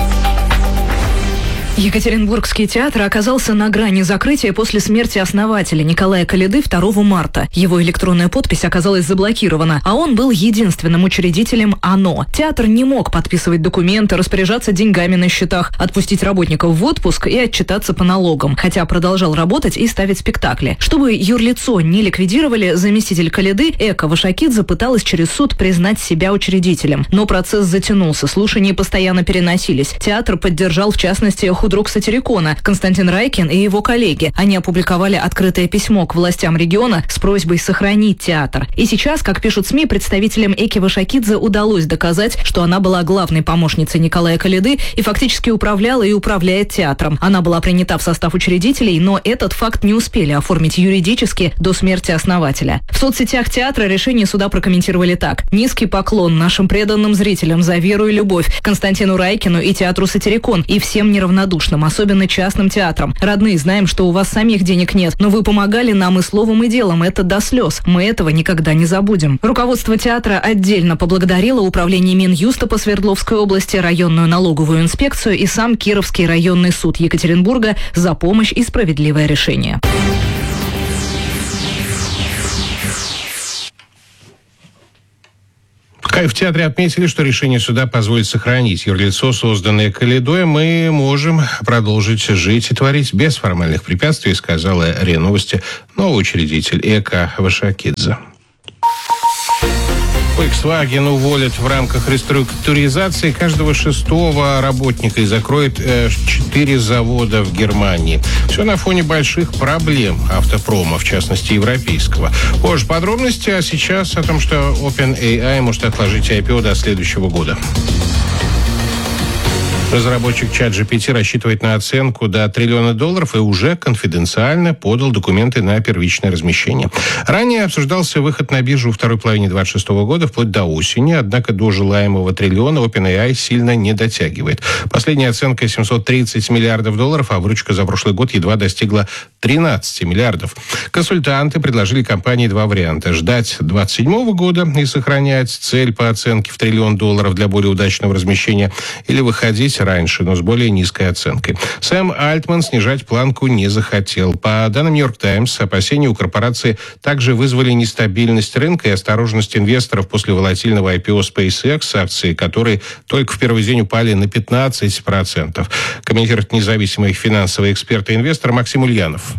Екатеринбургский театр оказался на грани закрытия после смерти основателя Николая Коляды второго марта. Его электронная подпись оказалась заблокирована, а он был единственным учредителем ОНО. Театр не мог подписывать документы, распоряжаться деньгами на счетах, отпустить работников в отпуск и отчитаться по налогам, хотя продолжал работать и ставить спектакли. Чтобы юрлицо не ликвидировали, заместитель Коляды Эка Вашакидзе пыталась через суд признать себя учредителем. Но процесс затянулся, слушания постоянно переносились. Театр поддержал, в частности, Худроксатерикона Константин Райкин и его коллеги. Они опубликовали открытое письмо к властям региона с просьбой сохранить театр. И сейчас, как пишут СМИ, представителям Эки Вашакидзе удалось доказать, что она была главной помощницей Николая Коляды и фактически управляла и управляет театром. Она была принята в состав учредителей, но этот факт не успели оформить юридически до смерти основателя. В соцсетях театра решение суда прокомментировали так. Низкий поклон нашим преданным зрителям за веру и любовь, Константину Райкину и театру «Сатирикон» и всем неравнодушным, особенно частным театрам. Родные, знаем, что у вас самих денег нет, но вы помогали нам и словом, и делом. Это до слез. Мы этого никогда не забудем. Руководство театра отдельно поблагодарило управление Минюста по Свердловской области, районную налоговую инспекцию и сам Кировский районный суд Екатеринбурга за помощь и справедливое решение. В театре отметили, что решение суда позволит сохранить юрлицо, созданное Колядой. Мы можем продолжить жить и творить без формальных препятствий, сказала РИА Новости новый учредитель Эка Вашакидзе. Volkswagen уволит в рамках реструктуризации каждого шестого работника и закроет э, четыре завода в Германии. Все на фоне больших проблем автопрома, в частности европейского. Позже подробности, а сейчас о том, что OpenAI может отложить ай пи о до следующего года. Разработчик ChatGPT рассчитывает на оценку до триллиона долларов и уже конфиденциально подал документы на первичное размещение. Ранее обсуждался выход на биржу во второй половине двадцать шестого года вплоть до осени, однако до желаемого триллиона OpenAI сильно не дотягивает. Последняя оценка семьсот тридцать миллиардов долларов, а выручка за прошлый год едва достигла тринадцать миллиардов. Консультанты предложили компании два варианта: ждать двадцать седьмого года и сохранять цель по оценке в триллион долларов для более удачного размещения, или выходить раньше, но с более низкой оценкой. Сэм Альтман снижать планку не захотел. По данным «Нью-Йорк Таймс», опасения у корпорации также вызвали нестабильность рынка и осторожность инвесторов после волатильного ай пи о SpaceX, акции которой только в первый день упали на пятнадцать процентов. Комментирует независимый финансовый эксперт и инвестор Максим Ульянов.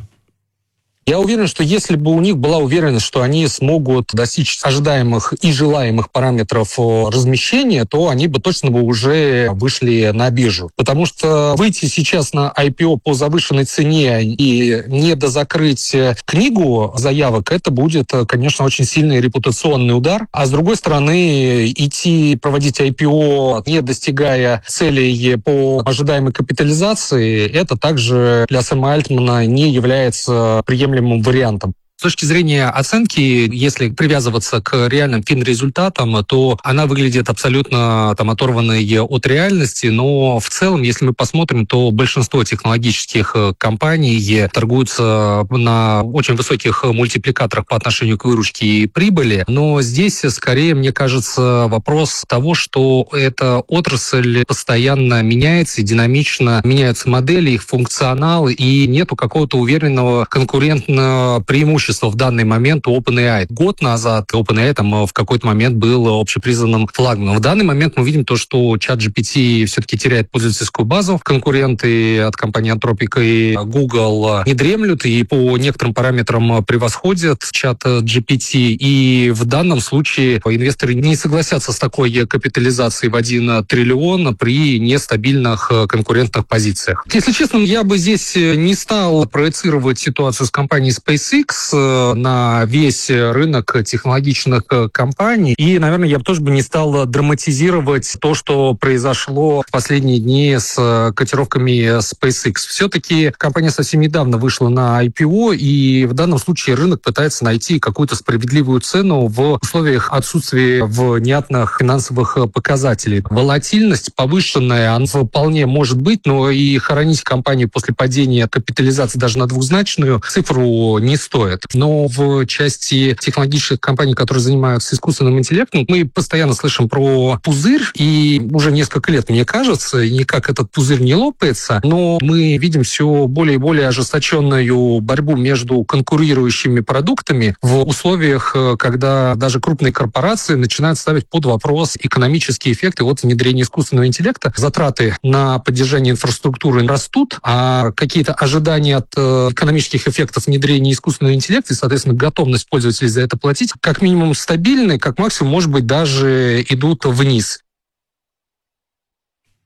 Я уверен, что если бы у них была уверенность, что они смогут достичь ожидаемых и желаемых параметров размещения, то они бы точно бы уже вышли на биржу. Потому что выйти сейчас на ай пи о по завышенной цене и не дозакрыть книгу заявок, это будет, конечно, очень сильный репутационный удар. А с другой стороны, идти проводить ай пи о, не достигая целей по ожидаемой капитализации, это также для Сэма Альтмана не является приемлемым вариантом. С точки зрения оценки, если привязываться к реальным финрезультатам, то она выглядит абсолютно там оторванной от реальности, но в целом, если мы посмотрим, то большинство технологических компаний торгуются на очень высоких мультипликаторах по отношению к выручке и прибыли, но здесь скорее, мне кажется, вопрос того, что эта отрасль постоянно меняется, динамично меняются модели, их функционал, и нету какого-то уверенного конкурентного преимущества в данный момент у OpenAI. Год назад OpenAI там в какой-то момент был общепризнанным флагманом. В данный момент мы видим то, что ChatGPT все-таки теряет пользовательскую базу. Конкуренты от компании Anthropic и Google не дремлют и по некоторым параметрам превосходят ChatGPT. И в данном случае инвесторы не согласятся с такой капитализацией в один триллион при нестабильных конкурентных позициях. Если честно, я бы здесь не стал проецировать ситуацию с компанией SpaceX на весь рынок технологичных компаний. И, наверное, я бы тоже бы не стал драматизировать то, что произошло в последние дни с котировками SpaceX. Все-таки компания совсем недавно вышла на ай пи о, и в данном случае рынок пытается найти какую-то справедливую цену в условиях отсутствия внятных финансовых показателей. Волатильность повышенная, она вполне может быть, но и хоронить компанию после падения капитализации даже на двухзначную цифру не стоит. Но в части технологических компаний, которые занимаются искусственным интеллектом, мы постоянно слышим про пузырь, и уже несколько лет, мне кажется, и никак этот пузырь не лопается, но мы видим все более и более ожесточенную борьбу между конкурирующими продуктами в условиях, когда даже крупные корпорации начинают ставить под вопрос экономические эффекты от внедрения искусственного интеллекта. Затраты на поддержание инфраструктуры растут, а какие-то ожидания от экономических эффектов внедрения искусственного интеллекта и, соответственно, готовность пользователей за это платить, как минимум стабильны, как максимум, может быть, даже идут вниз.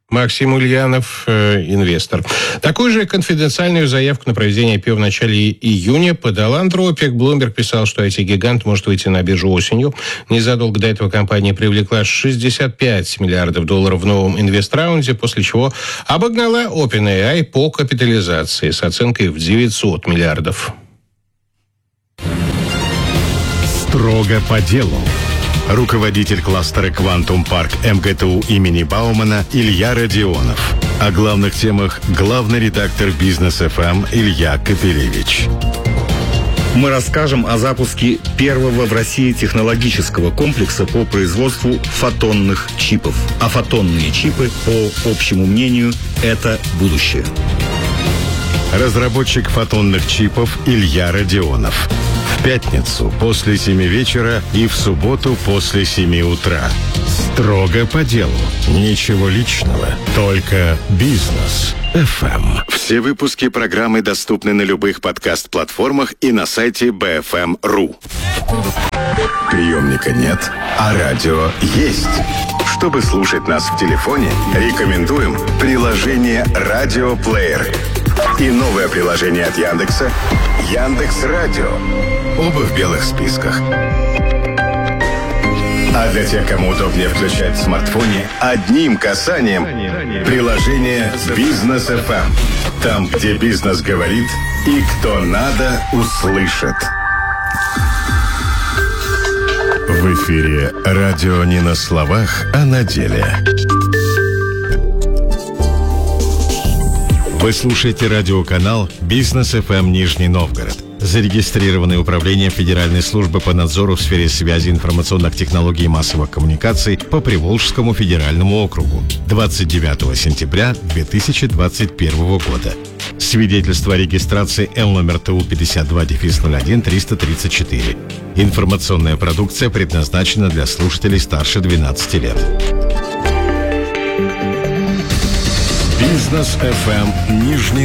Максим Ульянов, э, инвестор. Такую же конфиденциальную заявку на проведение ай пи о в начале июня подал Антропик. Bloomberg писал, что ай ти-гигант может выйти на биржу осенью. Незадолго до этого компания привлекла шестьдесят пять миллиардов долларов в новом инвестраунде, после чего обогнала OpenAI по капитализации с оценкой в девятьсот миллиардов. Строго по делу. Руководитель кластера «Квантум Парк» эм гэ тэ у имени Баумана Илья Родионов. О главных темах главный редактор «Бизнес эф эм» Илья Капелевич. Мы расскажем о запуске первого в России технологического комплекса по производству фотонных чипов. А фотонные чипы, по общему мнению, это будущее. Разработчик фотонных чипов Илья Родионов. В пятницу после семи вечера и в субботу после семи утра. Строго по делу. Ничего личного. Только бизнес эф эм. Все выпуски программы доступны на любых подкаст-платформах и на сайте би эф эм точка ру. Приемника нет, а радио есть. Чтобы слушать нас в телефоне, рекомендуем приложение «Радиоплеер» и новое приложение от Яндекса «Яндекс.Радио». Оба в белых списках. А для тех, кому удобнее включать в смартфоне, одним касанием приложение «Бизнес эф эм». Там, где бизнес говорит и кто надо, услышит. В эфире радио не на словах, а на деле. Вы слушаете радиоканал «Бизнес эф эм Нижний Новгород», зарегистрированный Управлением Федеральной службы по надзору в сфере связи, информационных технологий и массовых коммуникаций по Приволжскому федеральному округу двадцать девятого сентября две тысячи двадцать первого года. Свидетельство о регистрации Эл номер тэ у пятьдесят два ноль один триста тридцать четыре. Информационная продукция предназначена для слушателей старше двенадцати лет. Бизнес эф эм Нижний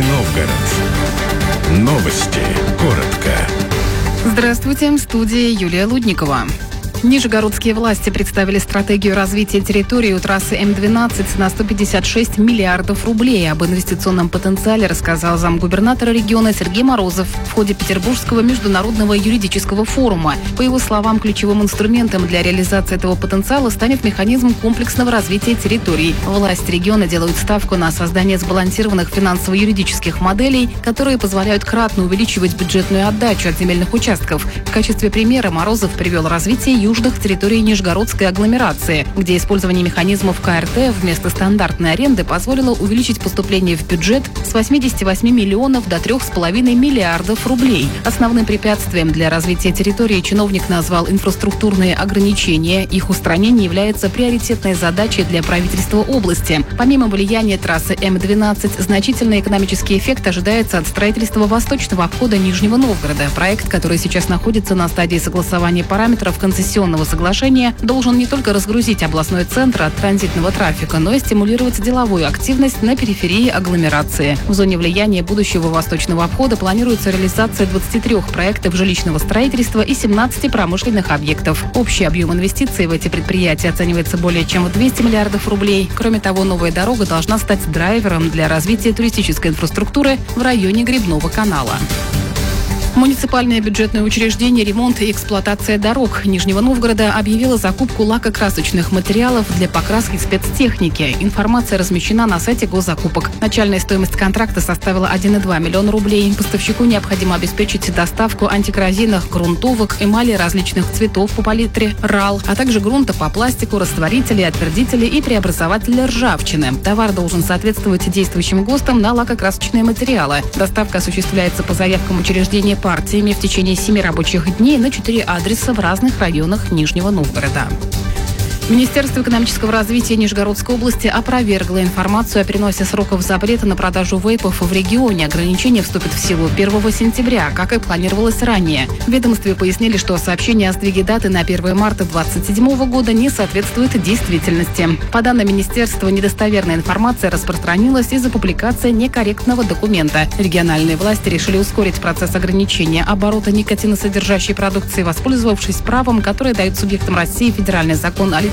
Новгород. Новости. Коротко. Здравствуйте, в студии Юлия Лудникова. Нижегородские власти представили стратегию развития территории у трассы эм двенадцать на сто пятьдесят шесть миллиардов рублей. Об инвестиционном потенциале рассказал замгубернатора региона Сергей Морозов в ходе Петербургского международного юридического форума. По его словам, ключевым инструментом для реализации этого потенциала станет механизм комплексного развития территорий. Власти региона делают ставку на создание сбалансированных финансово-юридических моделей, которые позволяют кратно увеличивать бюджетную отдачу от земельных участков. В качестве примера Морозов привел развитие южного южных территорий Нижегородской агломерации, где использование механизмов ка эр тэ вместо стандартной аренды позволило увеличить поступление в бюджет с восьмидесяти восьми миллионов до трёх с половиной миллиардов рублей. Основным препятствием для развития территории чиновник назвал инфраструктурные ограничения. Их устранение является приоритетной задачей для правительства области. Помимо влияния трассы эм двенадцать, значительный экономический эффект ожидается от строительства восточного обхода Нижнего Новгорода. Проект, который сейчас находится на стадии согласования параметров концессионного соглашения, должен не только разгрузить областной центр от транзитного трафика, но и стимулировать деловую активность на периферии агломерации. В зоне влияния будущего восточного обхода планируется реализация двадцати трёх проектов жилищного строительства и семнадцати промышленных объектов. Общий объем инвестиций в эти предприятия оценивается более чем в двести миллиардов рублей. Кроме того, новая дорога должна стать драйвером для развития туристической инфраструктуры в районе Грибного канала. Муниципальное бюджетное учреждение «Ремонт и эксплуатация дорог» Нижнего Новгорода объявило закупку лакокрасочных материалов для покраски спецтехники. Информация размещена на сайте госзакупок. Начальная стоимость контракта составила один целых два миллиона рублей. Поставщику необходимо обеспечить доставку антикоррозийных грунтовок, эмали различных цветов по палитре РАЛ, а также грунта по пластику, растворителей, отвердителей и преобразователей ржавчины. Товар должен соответствовать действующим ГОСТам на лакокрасочные материалы. Доставка осуществляется по заявкам учреждения партиями в течение семи рабочих дней на четыре адреса в разных районах Нижнего Новгорода. Министерство экономического развития Нижегородской области опровергло информацию о переносе сроков запрета на продажу вейпов в регионе. Ограничение вступит в силу первого сентября, как и планировалось ранее. В ведомстве пояснили, что сообщение о сдвиге даты на первое марта две тысячи двадцать седьмого года не соответствует действительности. По данным министерства, недостоверная информация распространилась из-за публикации некорректного документа. Региональные власти решили ускорить процесс ограничения оборота никотиносодержащей продукции, воспользовавшись правом, которое дает субъектам России федеральный закон о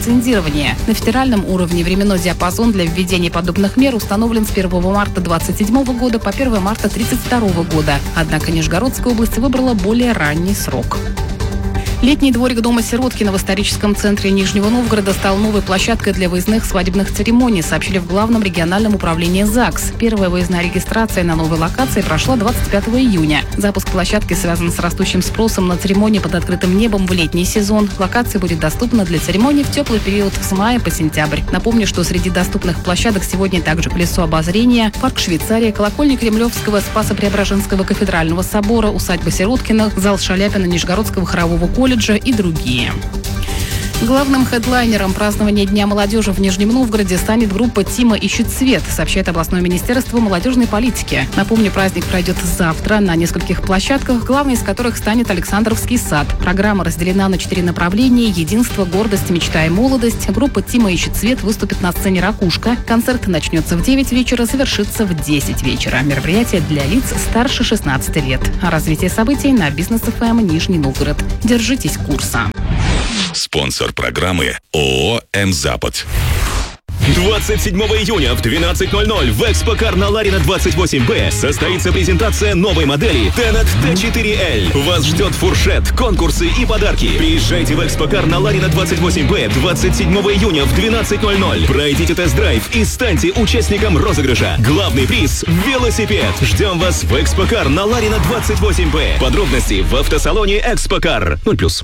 лицензирования. На федеральном уровне временной диапазон для введения подобных мер установлен с первого марта двадцать седьмого года по первого марта тридцать второго года. Однако Нижегородская область выбрала более ранний срок. Летний дворик дома Сироткина в историческом центре Нижнего Новгорода стал новой площадкой для выездных свадебных церемоний, сообщили в Главном региональном управлении ЗАГС. Первая выездная регистрация на новой локации прошла двадцать пятого июня. Запуск площадки связан с растущим спросом на церемонии под открытым небом в летний сезон. Локация будет доступна для церемоний в теплый период с мая по сентябрь. Напомню, что среди доступных площадок сегодня также колесо обозрения, парк Швейцария, колокольня Кремлевского, Спасо-Преображенского кафедрального собора, усадьба Сироткиных, зал Шаляпина Нижегородского хорового колледжа и другие. Главным хедлайнером празднования Дня молодежи в Нижнем Новгороде станет группа «Тима ищет свет», сообщает областное министерство молодежной политики. Напомню, праздник пройдет завтра на нескольких площадках, главной из которых станет Александровский сад. Программа разделена на четыре направления: единство, гордость, мечта и молодость. Группа «Тима ищет свет» выступит на сцене «Ракушка». Концерт начнется в девять вечера, завершится в десять вечера. Мероприятие для лиц старше шестнадцати лет. А развитие событий на Бизнес эф эм Нижний Новгород. Держитесь курса. Спонсор программы ООО «М-Запад». двадцать седьмого июня в двенадцать ноль ноль в Экспокар на Ларина двадцать восемь бэ состоится презентация новой модели Tenet тэ четыре эль. Вас ждет фуршет, конкурсы и подарки. Приезжайте в Экспокар на Ларина двадцать восемь бэ двадцать седьмого июня в двенадцать ноль ноль. Пройдите тест-драйв и станьте участником розыгрыша. Главный приз – велосипед. Ждем вас в Экспокар на Ларина двадцать восемь бэ. Подробности в автосалоне Экспокар. ноль плюс.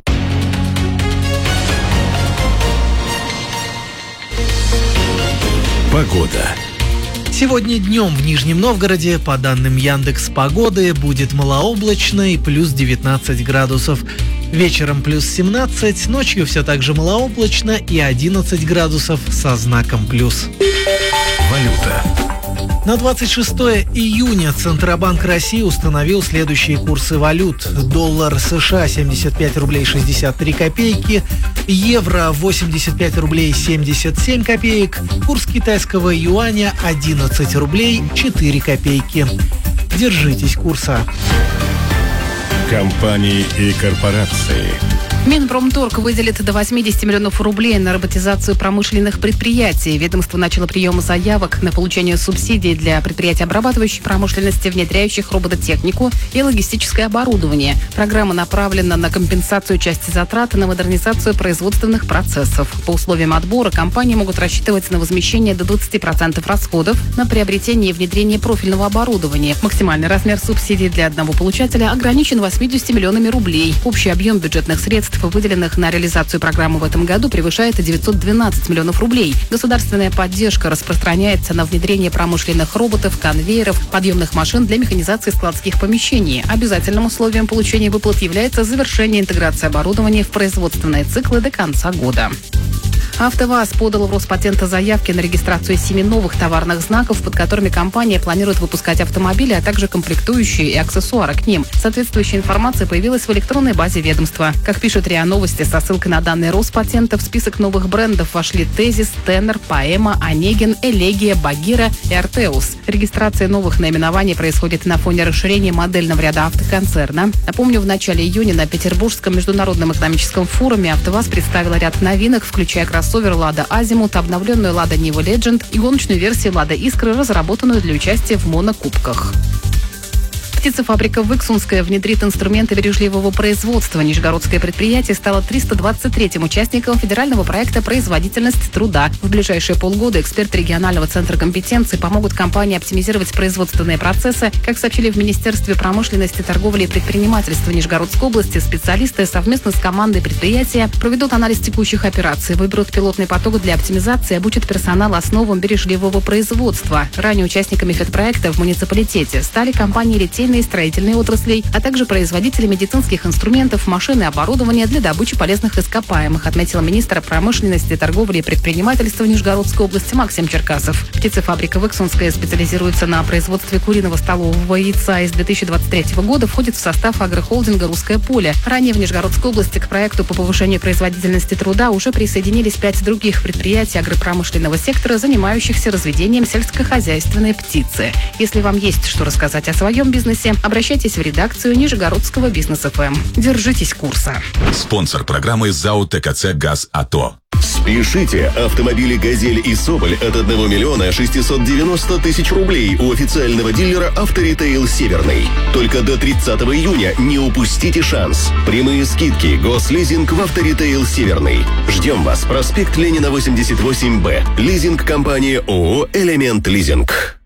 Погода. Сегодня днем в Нижнем Новгороде, по данным Яндекс.Погоды, будет малооблачно и плюс девятнадцать градусов. Вечером плюс семнадцать, ночью все так же малооблачно и одиннадцать градусов со знаком плюс. Валюта. На двадцать шестое июня Центробанк России установил следующие курсы валют. Доллар США семьдесят пять рублей шестьдесят три копейки, евро восемьдесят пять рублей семьдесят семь копеек, курс китайского юаня одиннадцать рублей четыре копейки. Держитесь курса. Компании и корпорации. Минпромторг выделит до восемьдесят миллионов рублей на роботизацию промышленных предприятий. Ведомство начало прием заявок на получение субсидий для предприятий обрабатывающей промышленности, внедряющих робототехнику и логистическое оборудование. Программа направлена на компенсацию части затрат и на модернизацию производственных процессов. По условиям отбора компании могут рассчитывать на возмещение до двадцати процентов расходов на приобретение и внедрение профильного оборудования. Максимальный размер субсидий для одного получателя ограничен восьмидесятью миллионами рублей. Общий объем бюджетных средств, выделенных на реализацию программы в этом году, превышает девятьсот двенадцать миллионов рублей. Государственная поддержка распространяется на внедрение промышленных роботов, конвейеров, подъемных машин для механизации складских помещений. Обязательным условием получения выплат является завершение интеграции оборудования в производственные циклы до конца года. АвтоВАЗ подал в Роспатента заявки на регистрацию семи новых товарных знаков, под которыми компания планирует выпускать автомобили, а также комплектующие и аксессуары к ним. Соответствующая информация появилась в электронной базе ведомства. Как пишут РИА Новости со ссылкой на данные Роспатента, в список новых брендов вошли Тезис, Теннер, Поэма, Онегин, Элегия, Багира и Артеус. Регистрация новых наименований происходит на фоне расширения модельного ряда автоконцерна. Напомню, в начале июня на Петербургском международном экономическом форуме АвтоВАЗ представила ряд новинок, включая кроссовер «Лада Азимут», обновленную «Лада Нива Legend» и гоночную версию «Лада Искры», разработанную для участия в монокубках. Птицефабрика «Выксунская» внедрит инструменты бережливого производства. Нижегородское предприятие стало триста двадцать третьим участником федерального проекта «Производительность труда». В ближайшие полгода эксперты регионального центра компетенции помогут компании оптимизировать производственные процессы. Как сообщили в Министерстве промышленности, торговли и предпринимательства Нижегородской области, специалисты совместно с командой предприятия проведут анализ текущих операций, выберут пилотный поток для оптимизации, обучат персонал основам бережливого производства. Ранее участниками федпроекта в муниципалитете стали компании литейной и строительной отраслей, а также производители медицинских инструментов, машин и оборудования для добычи полезных ископаемых, отметил министр промышленности, торговли и предпринимательства Нижегородской области Максим Черкасов. Птицефабрика «Выксунская» специализируется на производстве куриного столового яйца и с две тысячи двадцать третьего года входит в состав агрохолдинга «Русское поле». Ранее в Нижегородской области к проекту по повышению производительности труда уже присоединились пять других предприятий агропромышленного сектора, занимающихся разведением сельскохозяйственной птицы. Если вам есть что рассказать о своем бизнесе, обращайтесь в редакцию Нижегородского Бизнес эф эм. Держитесь курса. Спонсор программы ЗАО ТКЦ «ГАЗ АТО». Спешите! Автомобили «Газель» и «Соболь» от одного миллиона шестисот девяноста тысяч рублей у официального дилера «Авторитейл Северный». Только до тридцатого июня не упустите шанс. Прямые скидки, гослизинг в «Авторитейл Северный». Ждем вас. Проспект Ленина, восемьдесят восемь Б. Лизинг-компания ООО «Элемент Лизинг».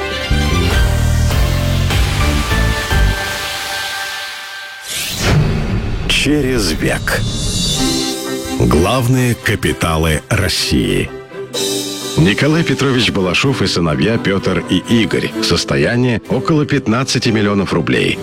Через век. Главные капиталы России. Николай Петрович Балашов и сыновья Петр и Игорь. Состояние около пятнадцати миллионов рублей.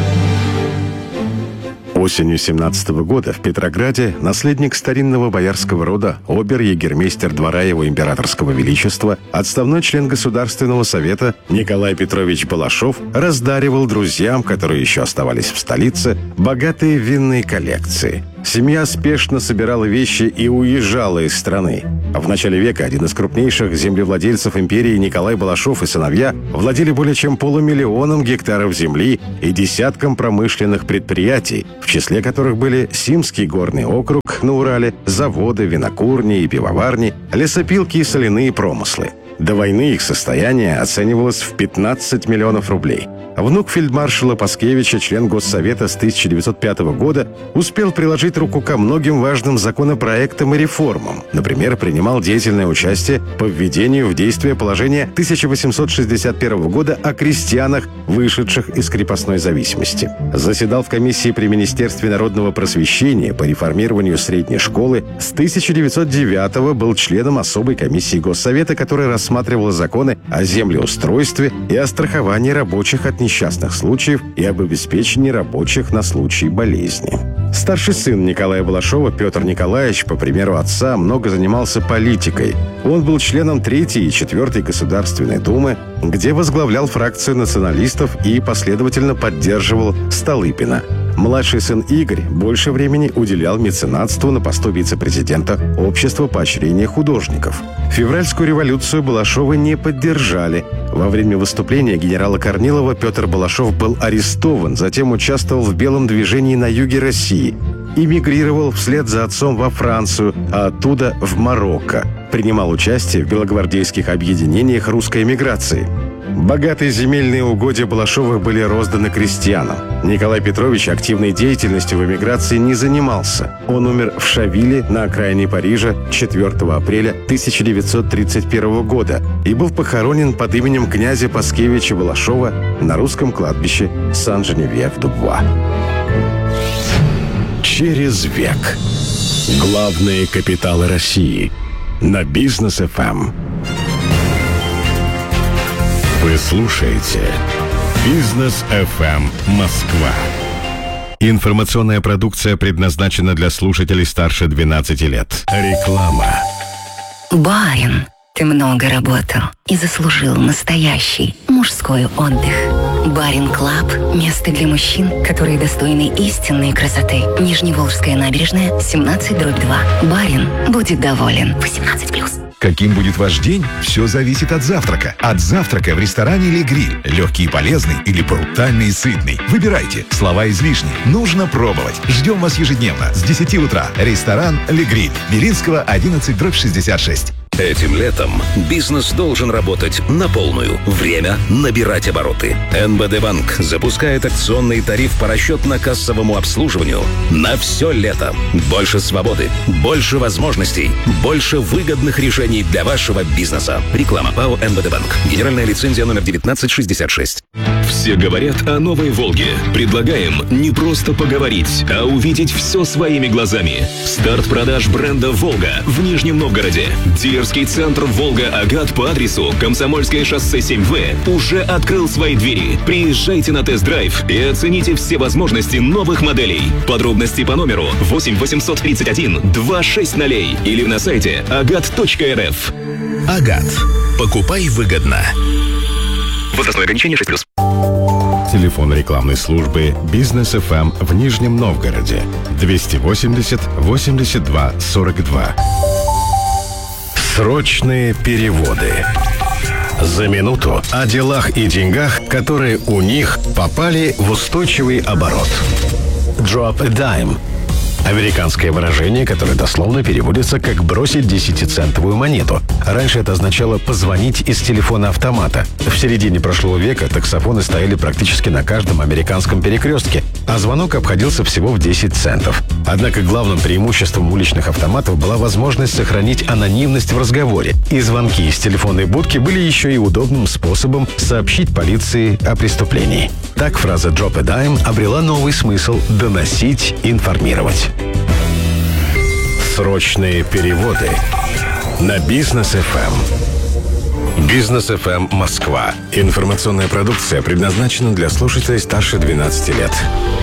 Осенью семнадцатого года в Петрограде наследник старинного боярского рода, обер-егермейстер двора его императорского величества, отставной член Государственного совета Николай Петрович Балашов раздаривал друзьям, которые еще оставались в столице, богатые винные коллекции. Семья спешно собирала вещи и уезжала из страны. В начале века один из крупнейших землевладельцев империи Николай Балашов и сыновья владели более чем полумиллионом гектаров земли и десятком промышленных предприятий, в числе которых были Симский горный округ на Урале, заводы, винокурни и пивоварни, лесопилки и соляные промыслы. До войны их состояние оценивалось в пятнадцать миллионов рублей. Внук фельдмаршала Паскевича, член Госсовета с тысяча девятьсот пятого года, успел приложить руку ко многим важным законопроектам и реформам. Например, принимал деятельное участие по введению в действие положения тысяча восемьсот шестьдесят первого года о крестьянах, вышедших из крепостной зависимости. Заседал в комиссии при Министерстве народного просвещения по реформированию средней школы. С тысяча девятьсот девятого был членом особой комиссии Госсовета, которая рассматривала законы о землеустройстве и о страховании рабочих от несчастных случаев и об обеспечении рабочих на случай болезни. Старший сын Николая Балашова, Петр Николаевич, по примеру отца, много занимался политикой. Он был членом Третьей и Четвертой Государственной Думы, где возглавлял фракцию националистов и последовательно поддерживал Столыпина. Младший сын Игорь больше времени уделял меценатству на посту вице-президента Общества поощрения художников. Февральскую революцию Балашовы не поддержали. Во время выступления генерала Корнилова Петр Балашов был арестован, затем участвовал в белом движении на юге России. Эмигрировал вслед за отцом во Францию, а оттуда в Марокко. Принимал участие в белогвардейских объединениях русской эмиграции. Богатые земельные угодья Балашовых были розданы крестьянам. Николай Петрович активной деятельностью в эмиграции не занимался. Он умер в Шавиле на окраине Парижа четвёртого апреля тысяча девятьсот тридцать первого года и был похоронен под именем князя Паскевича Балашова на русском кладбище Сан-Женевьев-Дубуа. Через век. Главные капиталы России. На Бизнес эф эм. Вы слушаете Бизнес эф эм Москва. Информационная продукция предназначена для слушателей старше двенадцати лет. Реклама. Барин, ты много работал и заслужил настоящий мужской отдых. Барин Клаб – место для мужчин, которые достойны истинной красоты. Нижневолжская набережная, семнадцать дробь два. Барин будет доволен. восемнадцать плюс. Каким будет ваш день, все зависит от завтрака. От завтрака в ресторане «Ле Гриль». Легкий и полезный или брутальный и сытный. Выбирайте. Слова излишни. Нужно пробовать. Ждем вас ежедневно с десяти утра. Ресторан «Ле Гриль». Белинского, одиннадцать дробь шестьдесят шесть. Этим летом бизнес должен работать на полную. Время набирать обороты. эн бэ дэ Банк запускает акционный тариф по расчетно-кассовому обслуживанию на все лето. Больше свободы, больше возможностей, больше выгодных решений для вашего бизнеса. Реклама ПАО эн бэ дэ Банк. Генеральная лицензия номер девятнадцать шестьдесят шесть. Все говорят о новой «Волге». Предлагаем не просто поговорить, а увидеть все своими глазами. Старт продаж бренда «Волга» в Нижнем Новгороде. Дилерский центр «Волга-Агат» по адресу Комсомольское шоссе семь вэ уже открыл свои двери. Приезжайте на тест-драйв и оцените все возможности новых моделей. Подробности по номеру восемь восемьсот тридцать один двести шесть ноль или на сайте агат точка эр эф. «Агат». Покупай выгодно. Возрастное ограничение шесть плюс. Телефон рекламной службы Бизнес эф эм в Нижнем Новгороде двести восемьдесят восемьдесят два сорок два. Срочные переводы. За минуту о делах и деньгах, которые у них попали в устойчивый оборот. Drop a dime. Американское выражение, которое дословно переводится как «бросить десятицентовую монету». Раньше это означало «позвонить из телефона-автомата». В середине прошлого века таксофоны стояли практически на каждом американском перекрестке, а звонок обходился всего в десять центов. Однако главным преимуществом уличных автоматов была возможность сохранить анонимность в разговоре, и звонки из телефонной будки были еще и удобным способом сообщить полиции о преступлении. Так фраза «drop a dime» обрела новый смысл – доносить, информировать. Срочные переводы на Бизнес эф эм. Бизнес эф эм Москва. Информационная продукция предназначена для слушателей старше двенадцати лет.